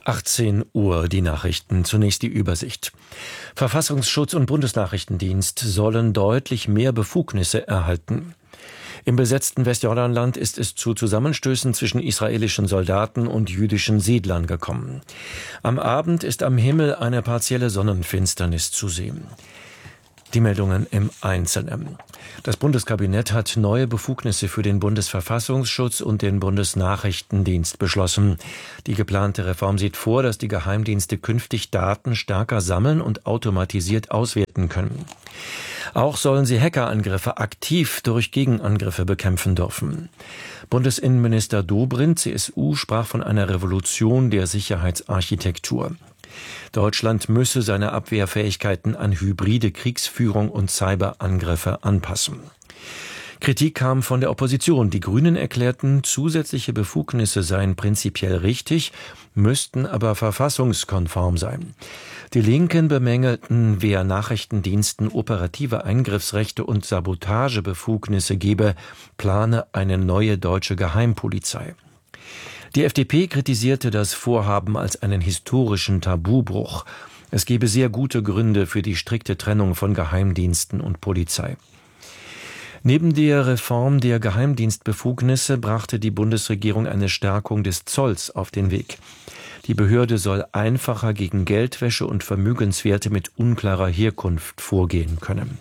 [SPEAKER 19] achtzehn Uhr, die Nachrichten. Zunächst die Übersicht. Verfassungsschutz und Bundesnachrichtendienst sollen deutlich mehr Befugnisse erhalten. Im besetzten Westjordanland ist es zu Zusammenstößen zwischen israelischen Soldaten und jüdischen Siedlern gekommen. Am Abend ist am Himmel eine partielle Sonnenfinsternis zu sehen. Die Meldungen im Einzelnen. Das Bundeskabinett hat neue Befugnisse für den Bundesverfassungsschutz und den Bundesnachrichtendienst beschlossen. Die geplante Reform sieht vor, dass die Geheimdienste künftig Daten stärker sammeln und automatisiert auswerten können. Auch sollen sie Hackerangriffe aktiv durch Gegenangriffe bekämpfen dürfen. Bundesinnenminister Dobrindt, C S U, sprach von einer Revolution der Sicherheitsarchitektur. Deutschland müsse seine Abwehrfähigkeiten an hybride Kriegsführung und Cyberangriffe anpassen. Kritik kam von der Opposition. Die Grünen erklärten, zusätzliche Befugnisse seien prinzipiell richtig, müssten aber verfassungskonform sein. Die Linken bemängelten, wer Nachrichtendiensten operative Eingriffsrechte und Sabotagebefugnisse gebe, plane eine neue deutsche Geheimpolizei. Die F D P kritisierte das Vorhaben als einen historischen Tabubruch. Es gebe sehr gute Gründe für die strikte Trennung von Geheimdiensten und Polizei. Neben der Reform der Geheimdienstbefugnisse brachte die Bundesregierung eine Stärkung des Zolls auf den Weg. Die Behörde soll einfacher gegen Geldwäsche und Vermögenswerte mit unklarer Herkunft vorgehen können.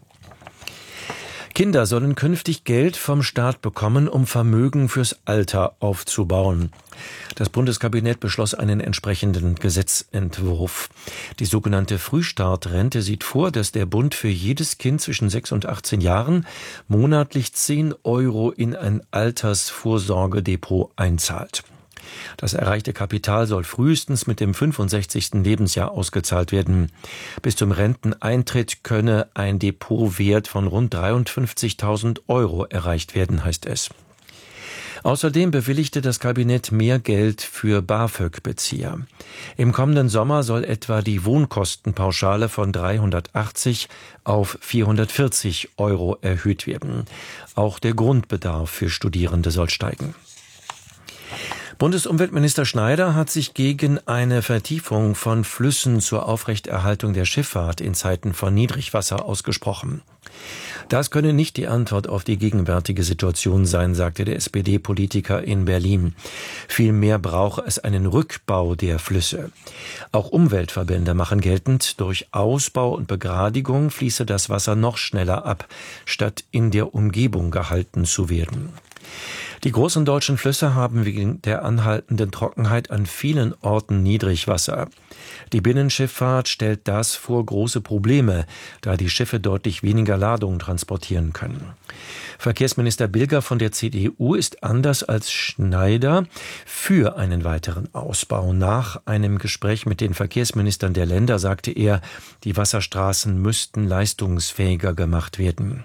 [SPEAKER 19] Kinder sollen künftig Geld vom Staat bekommen, um Vermögen fürs Alter aufzubauen. Das Bundeskabinett beschloss einen entsprechenden Gesetzentwurf. Die sogenannte Frühstartrente sieht vor, dass der Bund für jedes Kind zwischen sechs und achtzehn Jahren monatlich zehn Euro in ein Altersvorsorgedepot einzahlt. Das erreichte Kapital soll frühestens mit dem fünfundsechzigsten Lebensjahr ausgezahlt werden. Bis zum Renteneintritt könne ein Depotwert von rund dreiundfünfzigtausend Euro erreicht werden, heißt es. Außerdem bewilligte das Kabinett mehr Geld für BAföG-Bezieher. Im kommenden Sommer soll etwa die Wohnkostenpauschale von dreihundertachtzig auf vierhundertvierzig Euro erhöht werden. Auch der Grundbedarf für Studierende soll steigen. Bundesumweltminister Schneider hat sich gegen eine Vertiefung von Flüssen zur Aufrechterhaltung der Schifffahrt in Zeiten von Niedrigwasser ausgesprochen. Das könne nicht die Antwort auf die gegenwärtige Situation sein, sagte der S P D-Politiker in Berlin. Vielmehr brauche es einen Rückbau der Flüsse. Auch Umweltverbände machen geltend, durch Ausbau und Begradigung fließe das Wasser noch schneller ab, statt in der Umgebung gehalten zu werden. Die großen deutschen Flüsse haben wegen der anhaltenden Trockenheit an vielen Orten Niedrigwasser. Die Binnenschifffahrt stellt das vor große Probleme, da die Schiffe deutlich weniger Ladung transportieren können. Verkehrsminister Bilger von der C D U ist anders als Schneider für einen weiteren Ausbau. Nach einem Gespräch mit den Verkehrsministern der Länder sagte er, die Wasserstraßen müssten leistungsfähiger gemacht werden.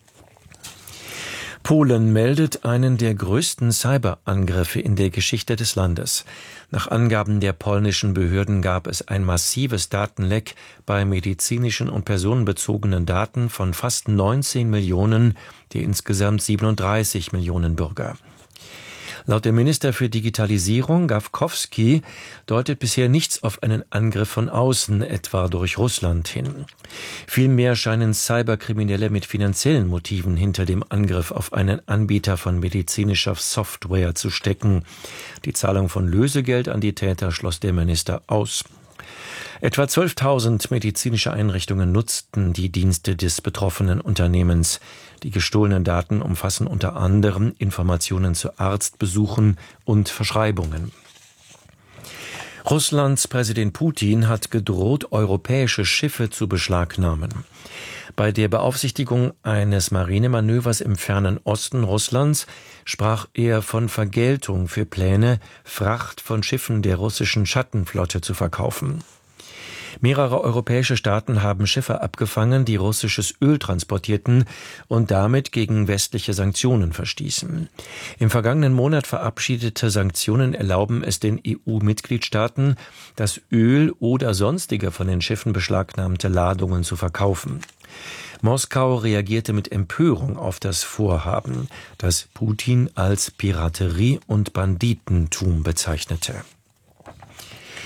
[SPEAKER 19] Polen meldet einen der größten Cyberangriffe in der Geschichte des Landes. Nach Angaben der polnischen Behörden gab es ein massives Datenleck bei medizinischen und personenbezogenen Daten von fast neunzehn Millionen der insgesamt siebenunddreißig Millionen Bürger. Laut dem Minister für Digitalisierung, Gawkowski, deutet bisher nichts auf einen Angriff von außen, etwa durch Russland, hin. Vielmehr scheinen Cyberkriminelle mit finanziellen Motiven hinter dem Angriff auf einen Anbieter von medizinischer Software zu stecken. Die Zahlung von Lösegeld an die Täter schloss der Minister aus. Etwa zwölftausend medizinische Einrichtungen nutzten die Dienste des betroffenen Unternehmens. Die gestohlenen Daten umfassen unter anderem Informationen zu Arztbesuchen und Verschreibungen. Russlands Präsident Putin hat gedroht, europäische Schiffe zu beschlagnahmen. Bei der Beaufsichtigung eines Marinemanövers im fernen Osten Russlands sprach er von Vergeltung für Pläne, Fracht von Schiffen der russischen Schattenflotte zu verkaufen. Mehrere europäische Staaten haben Schiffe abgefangen, die russisches Öl transportierten und damit gegen westliche Sanktionen verstießen. Im vergangenen Monat verabschiedete Sanktionen erlauben es den E U-Mitgliedstaaten, das Öl oder sonstige von den Schiffen beschlagnahmte Ladungen zu verkaufen. Moskau reagierte mit Empörung auf das Vorhaben, das Putin als Piraterie und Banditentum bezeichnete.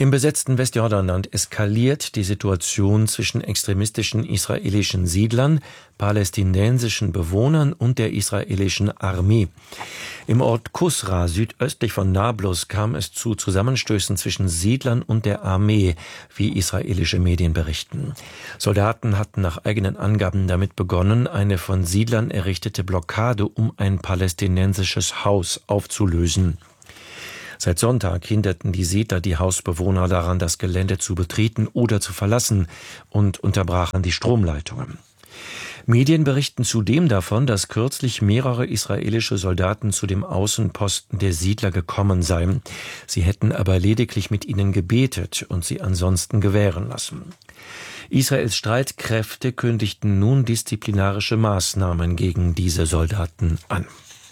[SPEAKER 19] Im besetzten Westjordanland eskaliert die Situation zwischen extremistischen israelischen Siedlern, palästinensischen Bewohnern und der israelischen Armee. Im Ort Kusra, südöstlich von Nablus, kam es zu Zusammenstößen zwischen Siedlern und der Armee, wie israelische Medien berichten. Soldaten hatten nach eigenen Angaben damit begonnen, eine von Siedlern errichtete Blockade um ein palästinensisches Haus aufzulösen. Seit Sonntag hinderten die Siedler die Hausbewohner daran, das Gelände zu betreten oder zu verlassen, und unterbrachen die Stromleitungen. Medien berichten zudem davon, dass kürzlich mehrere israelische Soldaten zu dem Außenposten der Siedler gekommen seien. Sie hätten aber lediglich mit ihnen gebetet und sie ansonsten gewähren lassen. Israels Streitkräfte kündigten nun disziplinarische Maßnahmen gegen diese Soldaten an.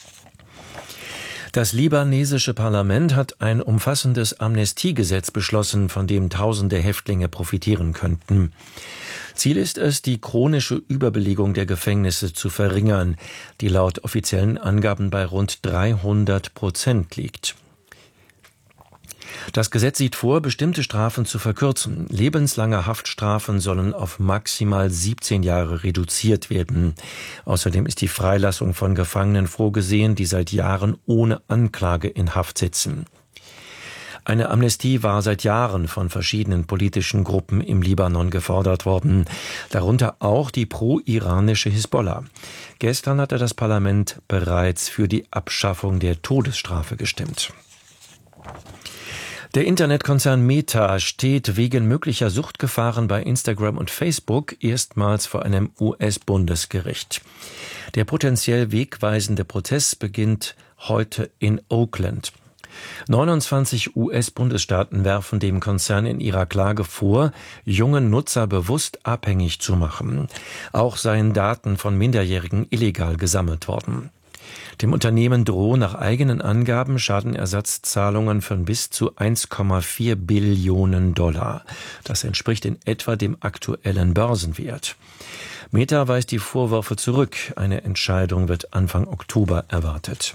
[SPEAKER 19] Das libanesische Parlament hat ein umfassendes Amnestiegesetz beschlossen, von dem tausende Häftlinge profitieren könnten. Ziel ist es, die chronische Überbelegung der Gefängnisse zu verringern, die laut offiziellen Angaben bei rund dreihundert Prozent liegt. Das Gesetz sieht vor, bestimmte Strafen zu verkürzen. Lebenslange Haftstrafen sollen auf maximal siebzehn Jahre reduziert werden. Außerdem ist die Freilassung von Gefangenen vorgesehen, die seit Jahren ohne Anklage in Haft sitzen. Eine Amnestie war seit Jahren von verschiedenen politischen Gruppen im Libanon gefordert worden, darunter auch die pro-iranische Hisbollah. Gestern hatte das Parlament bereits für die Abschaffung der Todesstrafe gestimmt. Der Internetkonzern Meta steht wegen möglicher Suchtgefahren bei Instagram und Facebook erstmals vor einem U S-Bundesgericht. Der potenziell wegweisende Prozess beginnt heute in Oakland. neunundzwanzig U S-Bundesstaaten werfen dem Konzern in ihrer Klage vor, jungen Nutzer bewusst abhängig zu machen. Auch seien Daten von Minderjährigen illegal gesammelt worden. Dem Unternehmen drohen nach eigenen Angaben Schadenersatzzahlungen von bis zu eins Komma vier Billionen Dollar. Das entspricht in etwa dem aktuellen Börsenwert. Meta weist die Vorwürfe zurück. Eine Entscheidung wird Anfang Oktober erwartet.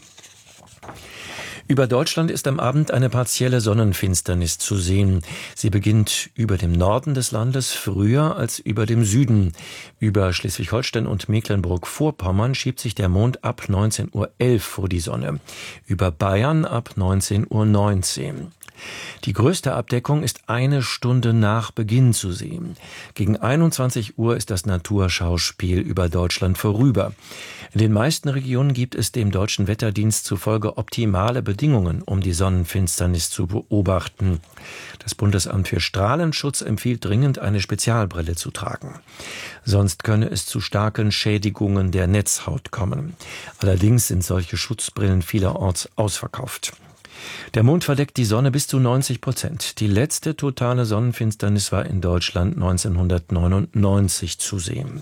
[SPEAKER 19] Über Deutschland ist am Abend eine partielle Sonnenfinsternis zu sehen. Sie beginnt über dem Norden des Landes früher als über dem Süden. Über Schleswig-Holstein und Mecklenburg-Vorpommern schiebt sich der Mond ab neunzehn Uhr elf vor die Sonne. Über Bayern ab neunzehn Uhr neunzehn. Die größte Abdeckung ist eine Stunde nach Beginn zu sehen. Gegen einundzwanzig Uhr ist das Naturschauspiel über Deutschland vorüber. In den meisten Regionen gibt es dem Deutschen Wetterdienst zufolge optimale Bedingungen, um die Sonnenfinsternis zu beobachten. Das Bundesamt für Strahlenschutz empfiehlt dringend, eine Spezialbrille zu tragen. Sonst könne es zu starken Schädigungen der Netzhaut kommen. Allerdings sind solche Schutzbrillen vielerorts ausverkauft. Der Mond verdeckt die Sonne bis zu neunzig Prozent. Die letzte totale Sonnenfinsternis war in Deutschland neunzehnhundertneunundneunzig zu sehen.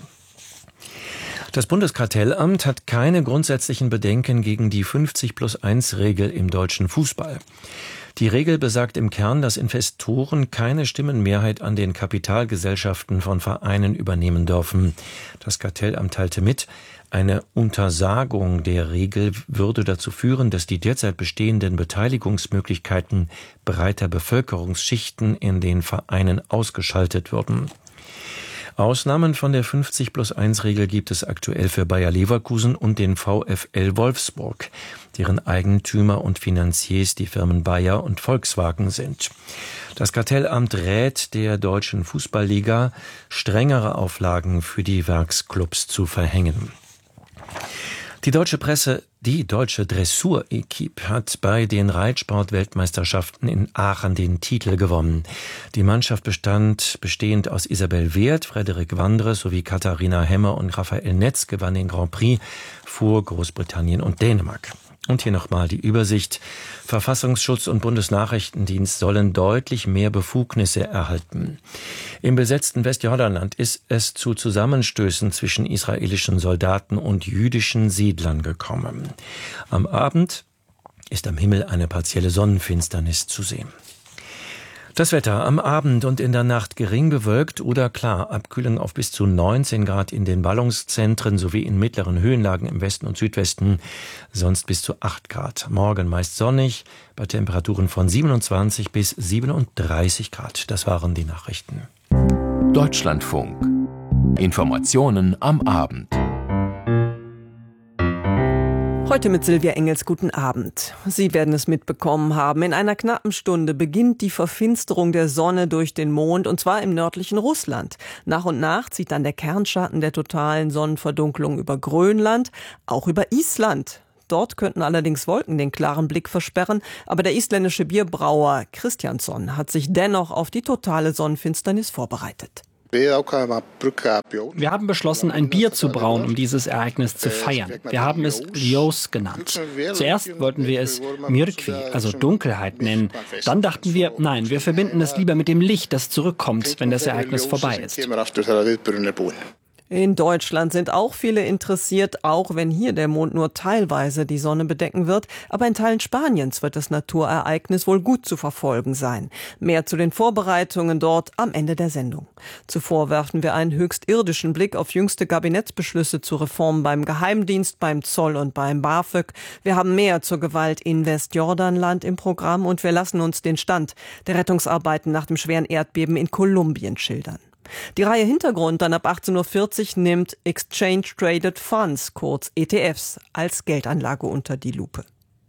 [SPEAKER 19] Das Bundeskartellamt hat keine grundsätzlichen Bedenken gegen die fünfzig plus eins Regel im deutschen Fußball. Die Regel besagt im Kern, dass Investoren keine Stimmenmehrheit an den Kapitalgesellschaften von Vereinen übernehmen dürfen. Das Kartellamt teilte mit, eine Untersagung der Regel würde dazu führen, dass die derzeit bestehenden Beteiligungsmöglichkeiten breiter Bevölkerungsschichten in den Vereinen ausgeschaltet würden. Ausnahmen von der fünfzig plus eins Regel gibt es aktuell für Bayer Leverkusen und den VfL Wolfsburg, deren Eigentümer und Finanziers die Firmen Bayer und Volkswagen sind. Das Kartellamt rät der Deutschen Fußballliga, strengere Auflagen für die Werksclubs zu verhängen. Die deutsche Presse, die deutsche Dressur-Equipe hat bei den Reitsport-Weltmeisterschaften in Aachen den Titel gewonnen. Die Mannschaft bestand bestehend aus Isabel Wert, Frederik Wandre sowie Katharina Hemmer und Raphael Netz gewann den Grand Prix vor Großbritannien und Dänemark. Und hier nochmal die Übersicht. Verfassungsschutz und Bundesnachrichtendienst sollen deutlich mehr Befugnisse erhalten. Im besetzten Westjordanland ist es zu Zusammenstößen zwischen israelischen Soldaten und jüdischen Siedlern gekommen. Am Abend ist am Himmel eine partielle Sonnenfinsternis zu sehen. Das Wetter am Abend und in der Nacht gering bewölkt oder klar. Abkühlung auf bis zu neunzehn Grad in den Ballungszentren sowie in mittleren Höhenlagen im Westen und Südwesten. Sonst bis zu acht Grad. Morgen meist sonnig bei Temperaturen von siebenundzwanzig bis siebenunddreißig Grad. Das waren die Nachrichten.
[SPEAKER 20] Deutschlandfunk. Informationen am Abend.
[SPEAKER 21] Heute mit Silvia Engels, guten Abend. Sie werden es mitbekommen haben, in einer knappen Stunde beginnt die Verfinsterung der Sonne durch den Mond, und zwar im nördlichen Russland. Nach und nach zieht dann der Kernschatten der totalen Sonnenverdunklung über Grönland, auch über Island. Dort könnten allerdings Wolken den klaren Blick versperren, aber der isländische Bierbrauer Kristjansson hat sich dennoch auf die totale Sonnenfinsternis vorbereitet.
[SPEAKER 22] Wir haben beschlossen, ein Bier zu brauen, um dieses Ereignis zu feiern. Wir haben es Ljós genannt. Zuerst wollten wir es Myrkvi, also Dunkelheit, nennen. Dann dachten wir, nein, wir verbinden es lieber mit dem Licht, das zurückkommt, wenn das Ereignis vorbei ist.
[SPEAKER 21] In Deutschland sind auch viele interessiert, auch wenn hier der Mond nur teilweise die Sonne bedecken wird. Aber in Teilen Spaniens wird das Naturereignis wohl gut zu verfolgen sein. Mehr zu den Vorbereitungen dort am Ende der Sendung. Zuvor werfen wir einen höchst irdischen Blick auf jüngste Kabinettsbeschlüsse zu Reformen beim Geheimdienst, beim Zoll und beim BAföG. Wir haben mehr zur Gewalt in Westjordanland im Programm und wir lassen uns den Stand der Rettungsarbeiten nach dem schweren Erdbeben in Kolumbien schildern. Die Reihe Hintergrund dann ab achtzehn Uhr vierzig nimmt Exchange Traded Funds, kurz E T Fs, als Geldanlage unter die Lupe.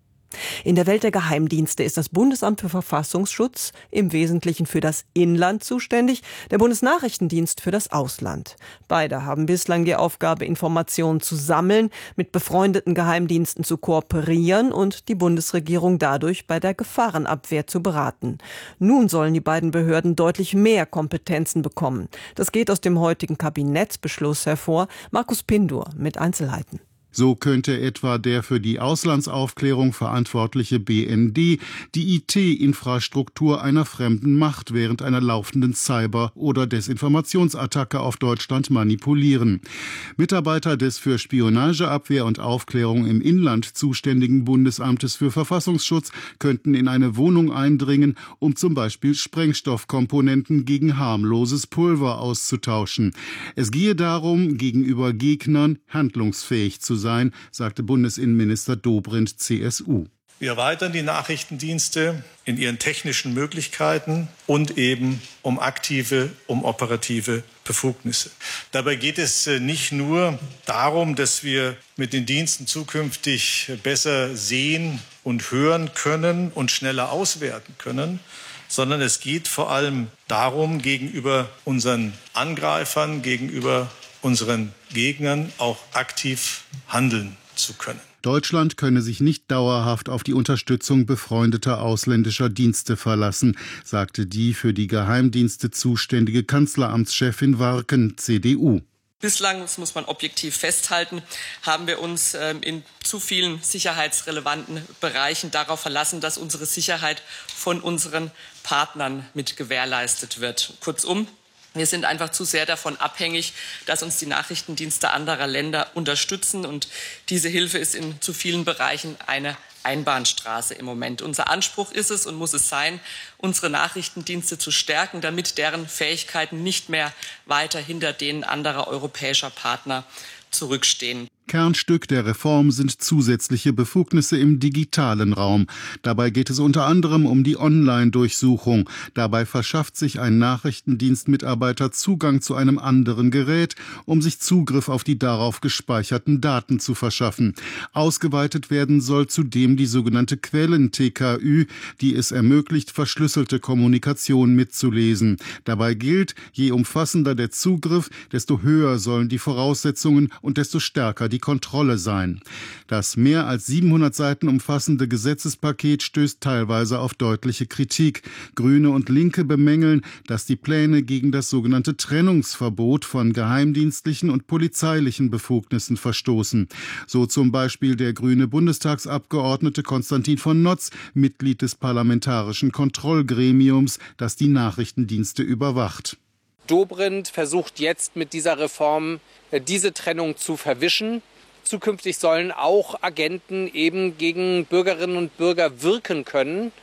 [SPEAKER 21] In der Welt der Geheimdienste ist das Bundesamt für Verfassungsschutz im Wesentlichen für das Inland zuständig, der Bundesnachrichtendienst für das Ausland. Beide haben bislang die Aufgabe, Informationen zu sammeln, mit befreundeten Geheimdiensten zu kooperieren und die Bundesregierung dadurch bei der Gefahrenabwehr zu beraten. Nun sollen die beiden Behörden deutlich mehr Kompetenzen bekommen. Das geht aus dem heutigen Kabinettsbeschluss hervor. Markus Pindur mit Einzelheiten.
[SPEAKER 23] So könnte etwa der für die Auslandsaufklärung verantwortliche B N D die I T-Infrastruktur einer fremden Macht während einer laufenden Cyber- oder Desinformationsattacke auf Deutschland manipulieren. Mitarbeiter des für Spionageabwehr und Aufklärung im Inland zuständigen Bundesamtes für Verfassungsschutz könnten in eine Wohnung eindringen, um zum Beispiel Sprengstoffkomponenten gegen harmloses Pulver auszutauschen. Es gehe darum, gegenüber Gegnern handlungsfähig zu sein. sein, sagte Bundesinnenminister Dobrindt, C S U.
[SPEAKER 24] Wir erweitern die Nachrichtendienste in ihren technischen Möglichkeiten und eben um aktive, um operative Befugnisse. Dabei geht es nicht nur darum, dass wir mit den Diensten zukünftig besser sehen und hören können und schneller auswerten können, sondern es geht vor allem darum, gegenüber unseren Angreifern, gegenüber unseren Gegnern auch aktiv handeln zu können.
[SPEAKER 23] Deutschland könne sich nicht dauerhaft auf die Unterstützung befreundeter ausländischer Dienste verlassen, sagte die für die Geheimdienste zuständige Kanzleramtschefin Warken, C D U.
[SPEAKER 25] Bislang, das muss man objektiv festhalten, haben wir uns ähm, in zu vielen sicherheitsrelevanten Bereichen darauf verlassen, dass unsere Sicherheit von unseren Partnern mit gewährleistet wird. Kurzum, wir sind einfach zu sehr davon abhängig, dass uns die Nachrichtendienste anderer Länder unterstützen. Und diese Hilfe ist in zu vielen Bereichen eine Einbahnstraße im Moment. Unser Anspruch ist es und muss es sein, unsere Nachrichtendienste zu stärken, damit deren Fähigkeiten nicht mehr weiter hinter denen anderer europäischer Partner zurückstehen.
[SPEAKER 23] Kernstück der Reform sind zusätzliche Befugnisse im digitalen Raum. Dabei geht es unter anderem um die Online-Durchsuchung. Dabei verschafft sich ein Nachrichtendienstmitarbeiter Zugang zu einem anderen Gerät, um sich Zugriff auf die darauf gespeicherten Daten zu verschaffen. Ausgeweitet werden soll zudem die sogenannte Quellen-T K Ü, die es ermöglicht, verschlüsselte Kommunikation mitzulesen. Dabei gilt, je umfassender der Zugriff, desto höher sollen die Voraussetzungen und desto stärker die die Kontrolle sein. Das mehr als siebenhundert Seiten umfassende Gesetzespaket stößt teilweise auf deutliche Kritik. Grüne und Linke bemängeln, dass die Pläne gegen das sogenannte Trennungsverbot von geheimdienstlichen und polizeilichen Befugnissen verstoßen. So zum Beispiel der grüne Bundestagsabgeordnete Konstantin von Notz, Mitglied des Parlamentarischen Kontrollgremiums, das die Nachrichtendienste überwacht.
[SPEAKER 26] Dobrindt versucht jetzt mit dieser Reform diese Trennung zu verwischen. Zukünftig sollen auch Agenten eben gegen Bürgerinnen und Bürger wirken können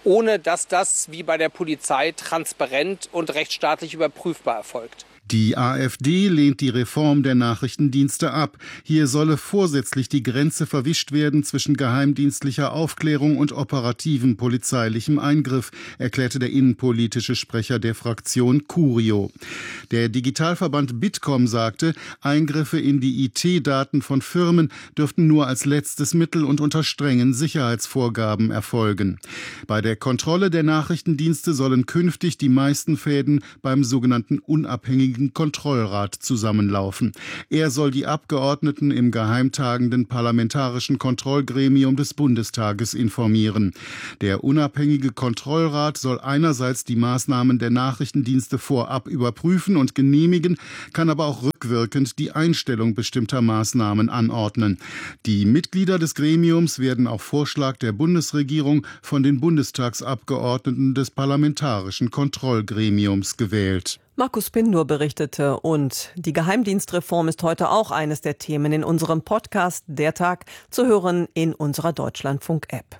[SPEAKER 26] ohne dass das wie bei der Polizei transparent und rechtsstaatlich überprüfbar erfolgt.
[SPEAKER 23] Die AfD lehnt die Reform der Nachrichtendienste ab. Hier solle vorsätzlich die Grenze verwischt werden zwischen geheimdienstlicher Aufklärung und operativem polizeilichem Eingriff, erklärte der innenpolitische Sprecher der Fraktion Curio. Der Digitalverband Bitkom sagte, Eingriffe in die I T-Daten von Firmen dürften nur als letztes Mittel und unter strengen Sicherheitsvorgaben erfolgen. Bei der Kontrolle der Nachrichtendienste sollen künftig die meisten Fäden beim sogenannten unabhängigen Kontrollrat zusammenlaufen. Er soll die Abgeordneten im geheimtagenden Parlamentarischen Kontrollgremium des Bundestages informieren. Der unabhängige Kontrollrat soll einerseits die Maßnahmen der Nachrichtendienste vorab überprüfen und genehmigen, kann aber auch rückwirkend die Einstellung bestimmter Maßnahmen anordnen. Die Mitglieder des Gremiums werden auf Vorschlag der Bundesregierung von den Bundestagsabgeordneten des Parlamentarischen Kontrollgremiums gewählt.
[SPEAKER 21] Markus Pindur berichtete, und die Geheimdienstreform ist heute auch eines der Themen in unserem Podcast Der Tag, zu hören in unserer Deutschlandfunk-App.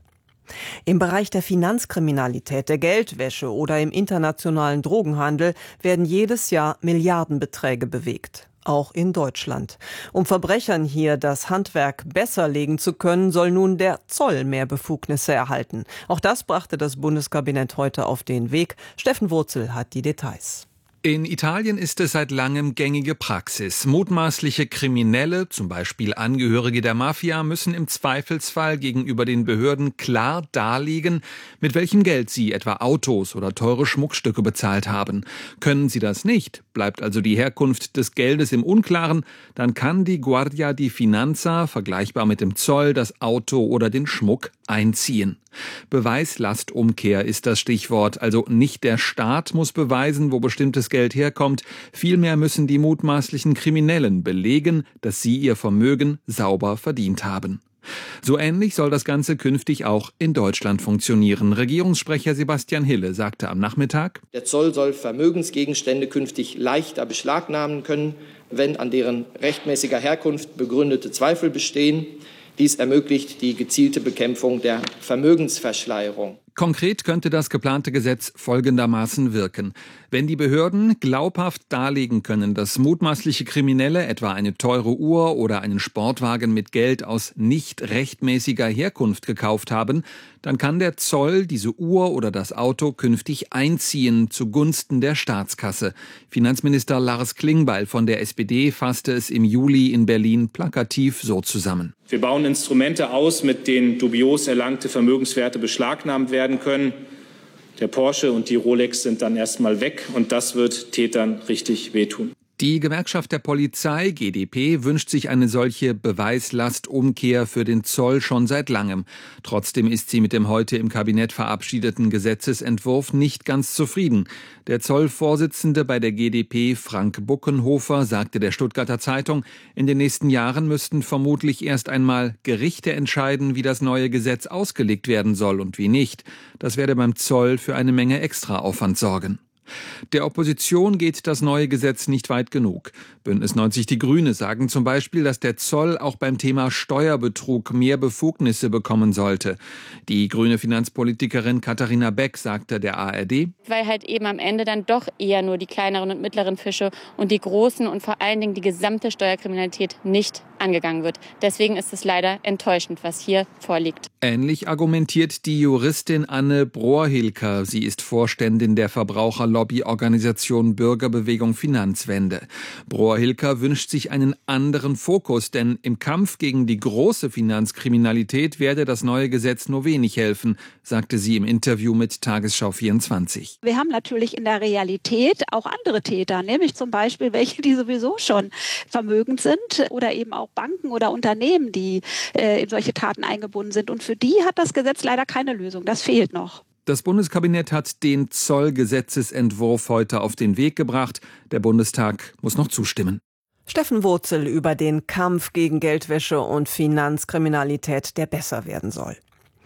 [SPEAKER 21] Im Bereich der Finanzkriminalität, der Geldwäsche oder im internationalen Drogenhandel werden jedes Jahr Milliardenbeträge bewegt. Auch in Deutschland. Um Verbrechern hier das Handwerk besser legen zu können, soll nun der Zoll mehr Befugnisse erhalten. Auch das brachte das Bundeskabinett heute auf den Weg. Steffen Wurzel hat die Details.
[SPEAKER 1] In Italien ist es seit langem gängige Praxis. Mutmaßliche Kriminelle, zum Beispiel Angehörige der Mafia, müssen im Zweifelsfall gegenüber den Behörden klar darlegen, mit welchem Geld sie etwa Autos oder teure Schmuckstücke bezahlt haben. Können sie das nicht, bleibt also die Herkunft des Geldes im Unklaren, dann kann die Guardia di Finanza, vergleichbar mit dem Zoll, das Auto oder den Schmuck einziehen. Beweislastumkehr ist das Stichwort, also nicht der Staat muss beweisen, wo bestimmtes Geld herkommt, vielmehr müssen die mutmaßlichen Kriminellen belegen, dass sie ihr Vermögen sauber verdient haben. So ähnlich soll das Ganze künftig auch in Deutschland funktionieren. Regierungssprecher Sebastian Hille sagte am Nachmittag:
[SPEAKER 2] Der Zoll soll Vermögensgegenstände künftig leichter beschlagnahmen können, wenn an deren rechtmäßiger Herkunft begründete Zweifel bestehen. Dies ermöglicht die gezielte Bekämpfung der Vermögensverschleierung.
[SPEAKER 1] Konkret könnte das geplante Gesetz folgendermaßen wirken. Wenn die Behörden glaubhaft darlegen können, dass mutmaßliche Kriminelle etwa eine teure Uhr oder einen Sportwagen mit Geld aus nicht rechtmäßiger Herkunft gekauft haben, dann kann der Zoll diese Uhr oder das Auto künftig einziehen zugunsten der Staatskasse. Finanzminister Lars Klingbeil von der S P D fasste es im Juli in Berlin plakativ so zusammen.
[SPEAKER 3] Wir bauen Instrumente aus, mit denen dubios erlangte Vermögenswerte beschlagnahmt werden können. Der Porsche und die Rolex sind dann erstmal weg, und das wird Tätern richtig wehtun.
[SPEAKER 1] Die Gewerkschaft der Polizei, G d P, wünscht sich eine solche Beweislastumkehr für den Zoll schon seit langem. Trotzdem ist sie mit dem heute im Kabinett verabschiedeten Gesetzesentwurf nicht ganz zufrieden. Der Zollvorsitzende bei der G d P, Frank Buckenhofer, sagte der Stuttgarter Zeitung, in den nächsten Jahren müssten vermutlich erst einmal Gerichte entscheiden, wie das neue Gesetz ausgelegt werden soll und wie nicht. Das werde beim Zoll für eine Menge Extraaufwand sorgen. Der Opposition geht das neue Gesetz nicht weit genug. Bündnis neunzig Die Grüne sagen zum Beispiel, dass der Zoll auch beim Thema Steuerbetrug mehr Befugnisse bekommen sollte. Die grüne Finanzpolitikerin Katharina Beck sagte der A R D:
[SPEAKER 4] Weil halt eben am Ende dann doch eher nur die kleineren und mittleren Fische und die großen und vor allen Dingen die gesamte Steuerkriminalität nicht angegangen wird. Deswegen ist es leider enttäuschend, was hier vorliegt.
[SPEAKER 1] Ähnlich argumentiert die Juristin Anne Brohr-Hilker. Sie ist Vorständin der Verbraucherlobbyorganisation Bürgerbewegung Finanzwende. Brohr-Hilker wünscht sich einen anderen Fokus, denn im Kampf gegen die große Finanzkriminalität werde das neue Gesetz nur wenig helfen, sagte sie im Interview mit Tagesschau vierundzwanzig.
[SPEAKER 5] Wir haben natürlich in der Realität auch andere Täter, nämlich zum Beispiel welche, die sowieso schon vermögend sind, oder eben auch Banken oder Unternehmen, die äh, in solche Taten eingebunden sind. Und für die hat das Gesetz leider keine Lösung. Das fehlt noch.
[SPEAKER 1] Das Bundeskabinett hat den Zollgesetzesentwurf heute auf den Weg gebracht. Der Bundestag muss noch zustimmen.
[SPEAKER 21] Steffen Wurzel über den Kampf gegen Geldwäsche und Finanzkriminalität, der besser werden soll.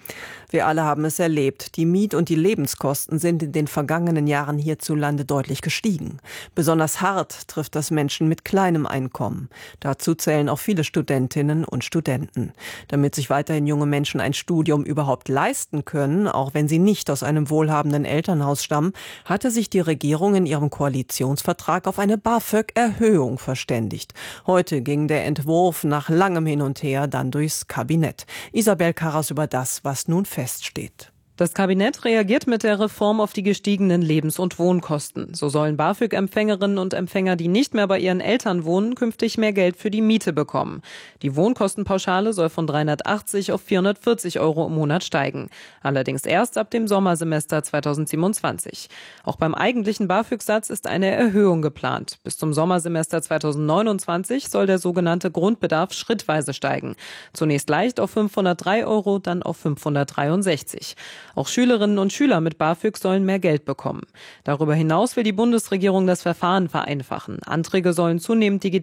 [SPEAKER 21] Wir alle haben es erlebt. Die Miet- und die Lebenskosten sind in den vergangenen Jahren hierzulande deutlich gestiegen. Besonders hart trifft das Menschen mit kleinem Einkommen. Dazu zählen auch viele Studentinnen und Studenten. Damit sich weiterhin junge Menschen ein Studium überhaupt leisten können, auch wenn sie nicht aus einem wohlhabenden Elternhaus stammen, hatte sich die Regierung in ihrem Koalitionsvertrag auf eine BAföG-Erhöhung verständigt. Heute ging der Entwurf nach langem Hin und Her dann durchs Kabinett. Isabel Karras über das, was nun feststeht.
[SPEAKER 7] Das Kabinett reagiert mit der Reform auf die gestiegenen Lebens- und Wohnkosten. So sollen BAföG-Empfängerinnen und Empfänger, die nicht mehr bei ihren Eltern wohnen, künftig mehr Geld für die Miete bekommen. Die Wohnkostenpauschale soll von dreihundertachtzig auf vierhundertvierzig Euro im Monat steigen. Allerdings erst ab dem Sommersemester zweitausendsiebenundzwanzig. Auch beim eigentlichen BAföG-Satz ist eine Erhöhung geplant. Bis zum Sommersemester zweitausendneunundzwanzig soll der sogenannte Grundbedarf schrittweise steigen. Zunächst leicht auf fünfhundertdrei Euro, dann auf fünfhundertdreiundsechzig. Auch Schülerinnen und Schüler mit BAföG sollen mehr Geld bekommen. Darüber hinaus will die Bundesregierung das Verfahren vereinfachen. Anträge sollen zunehmend digital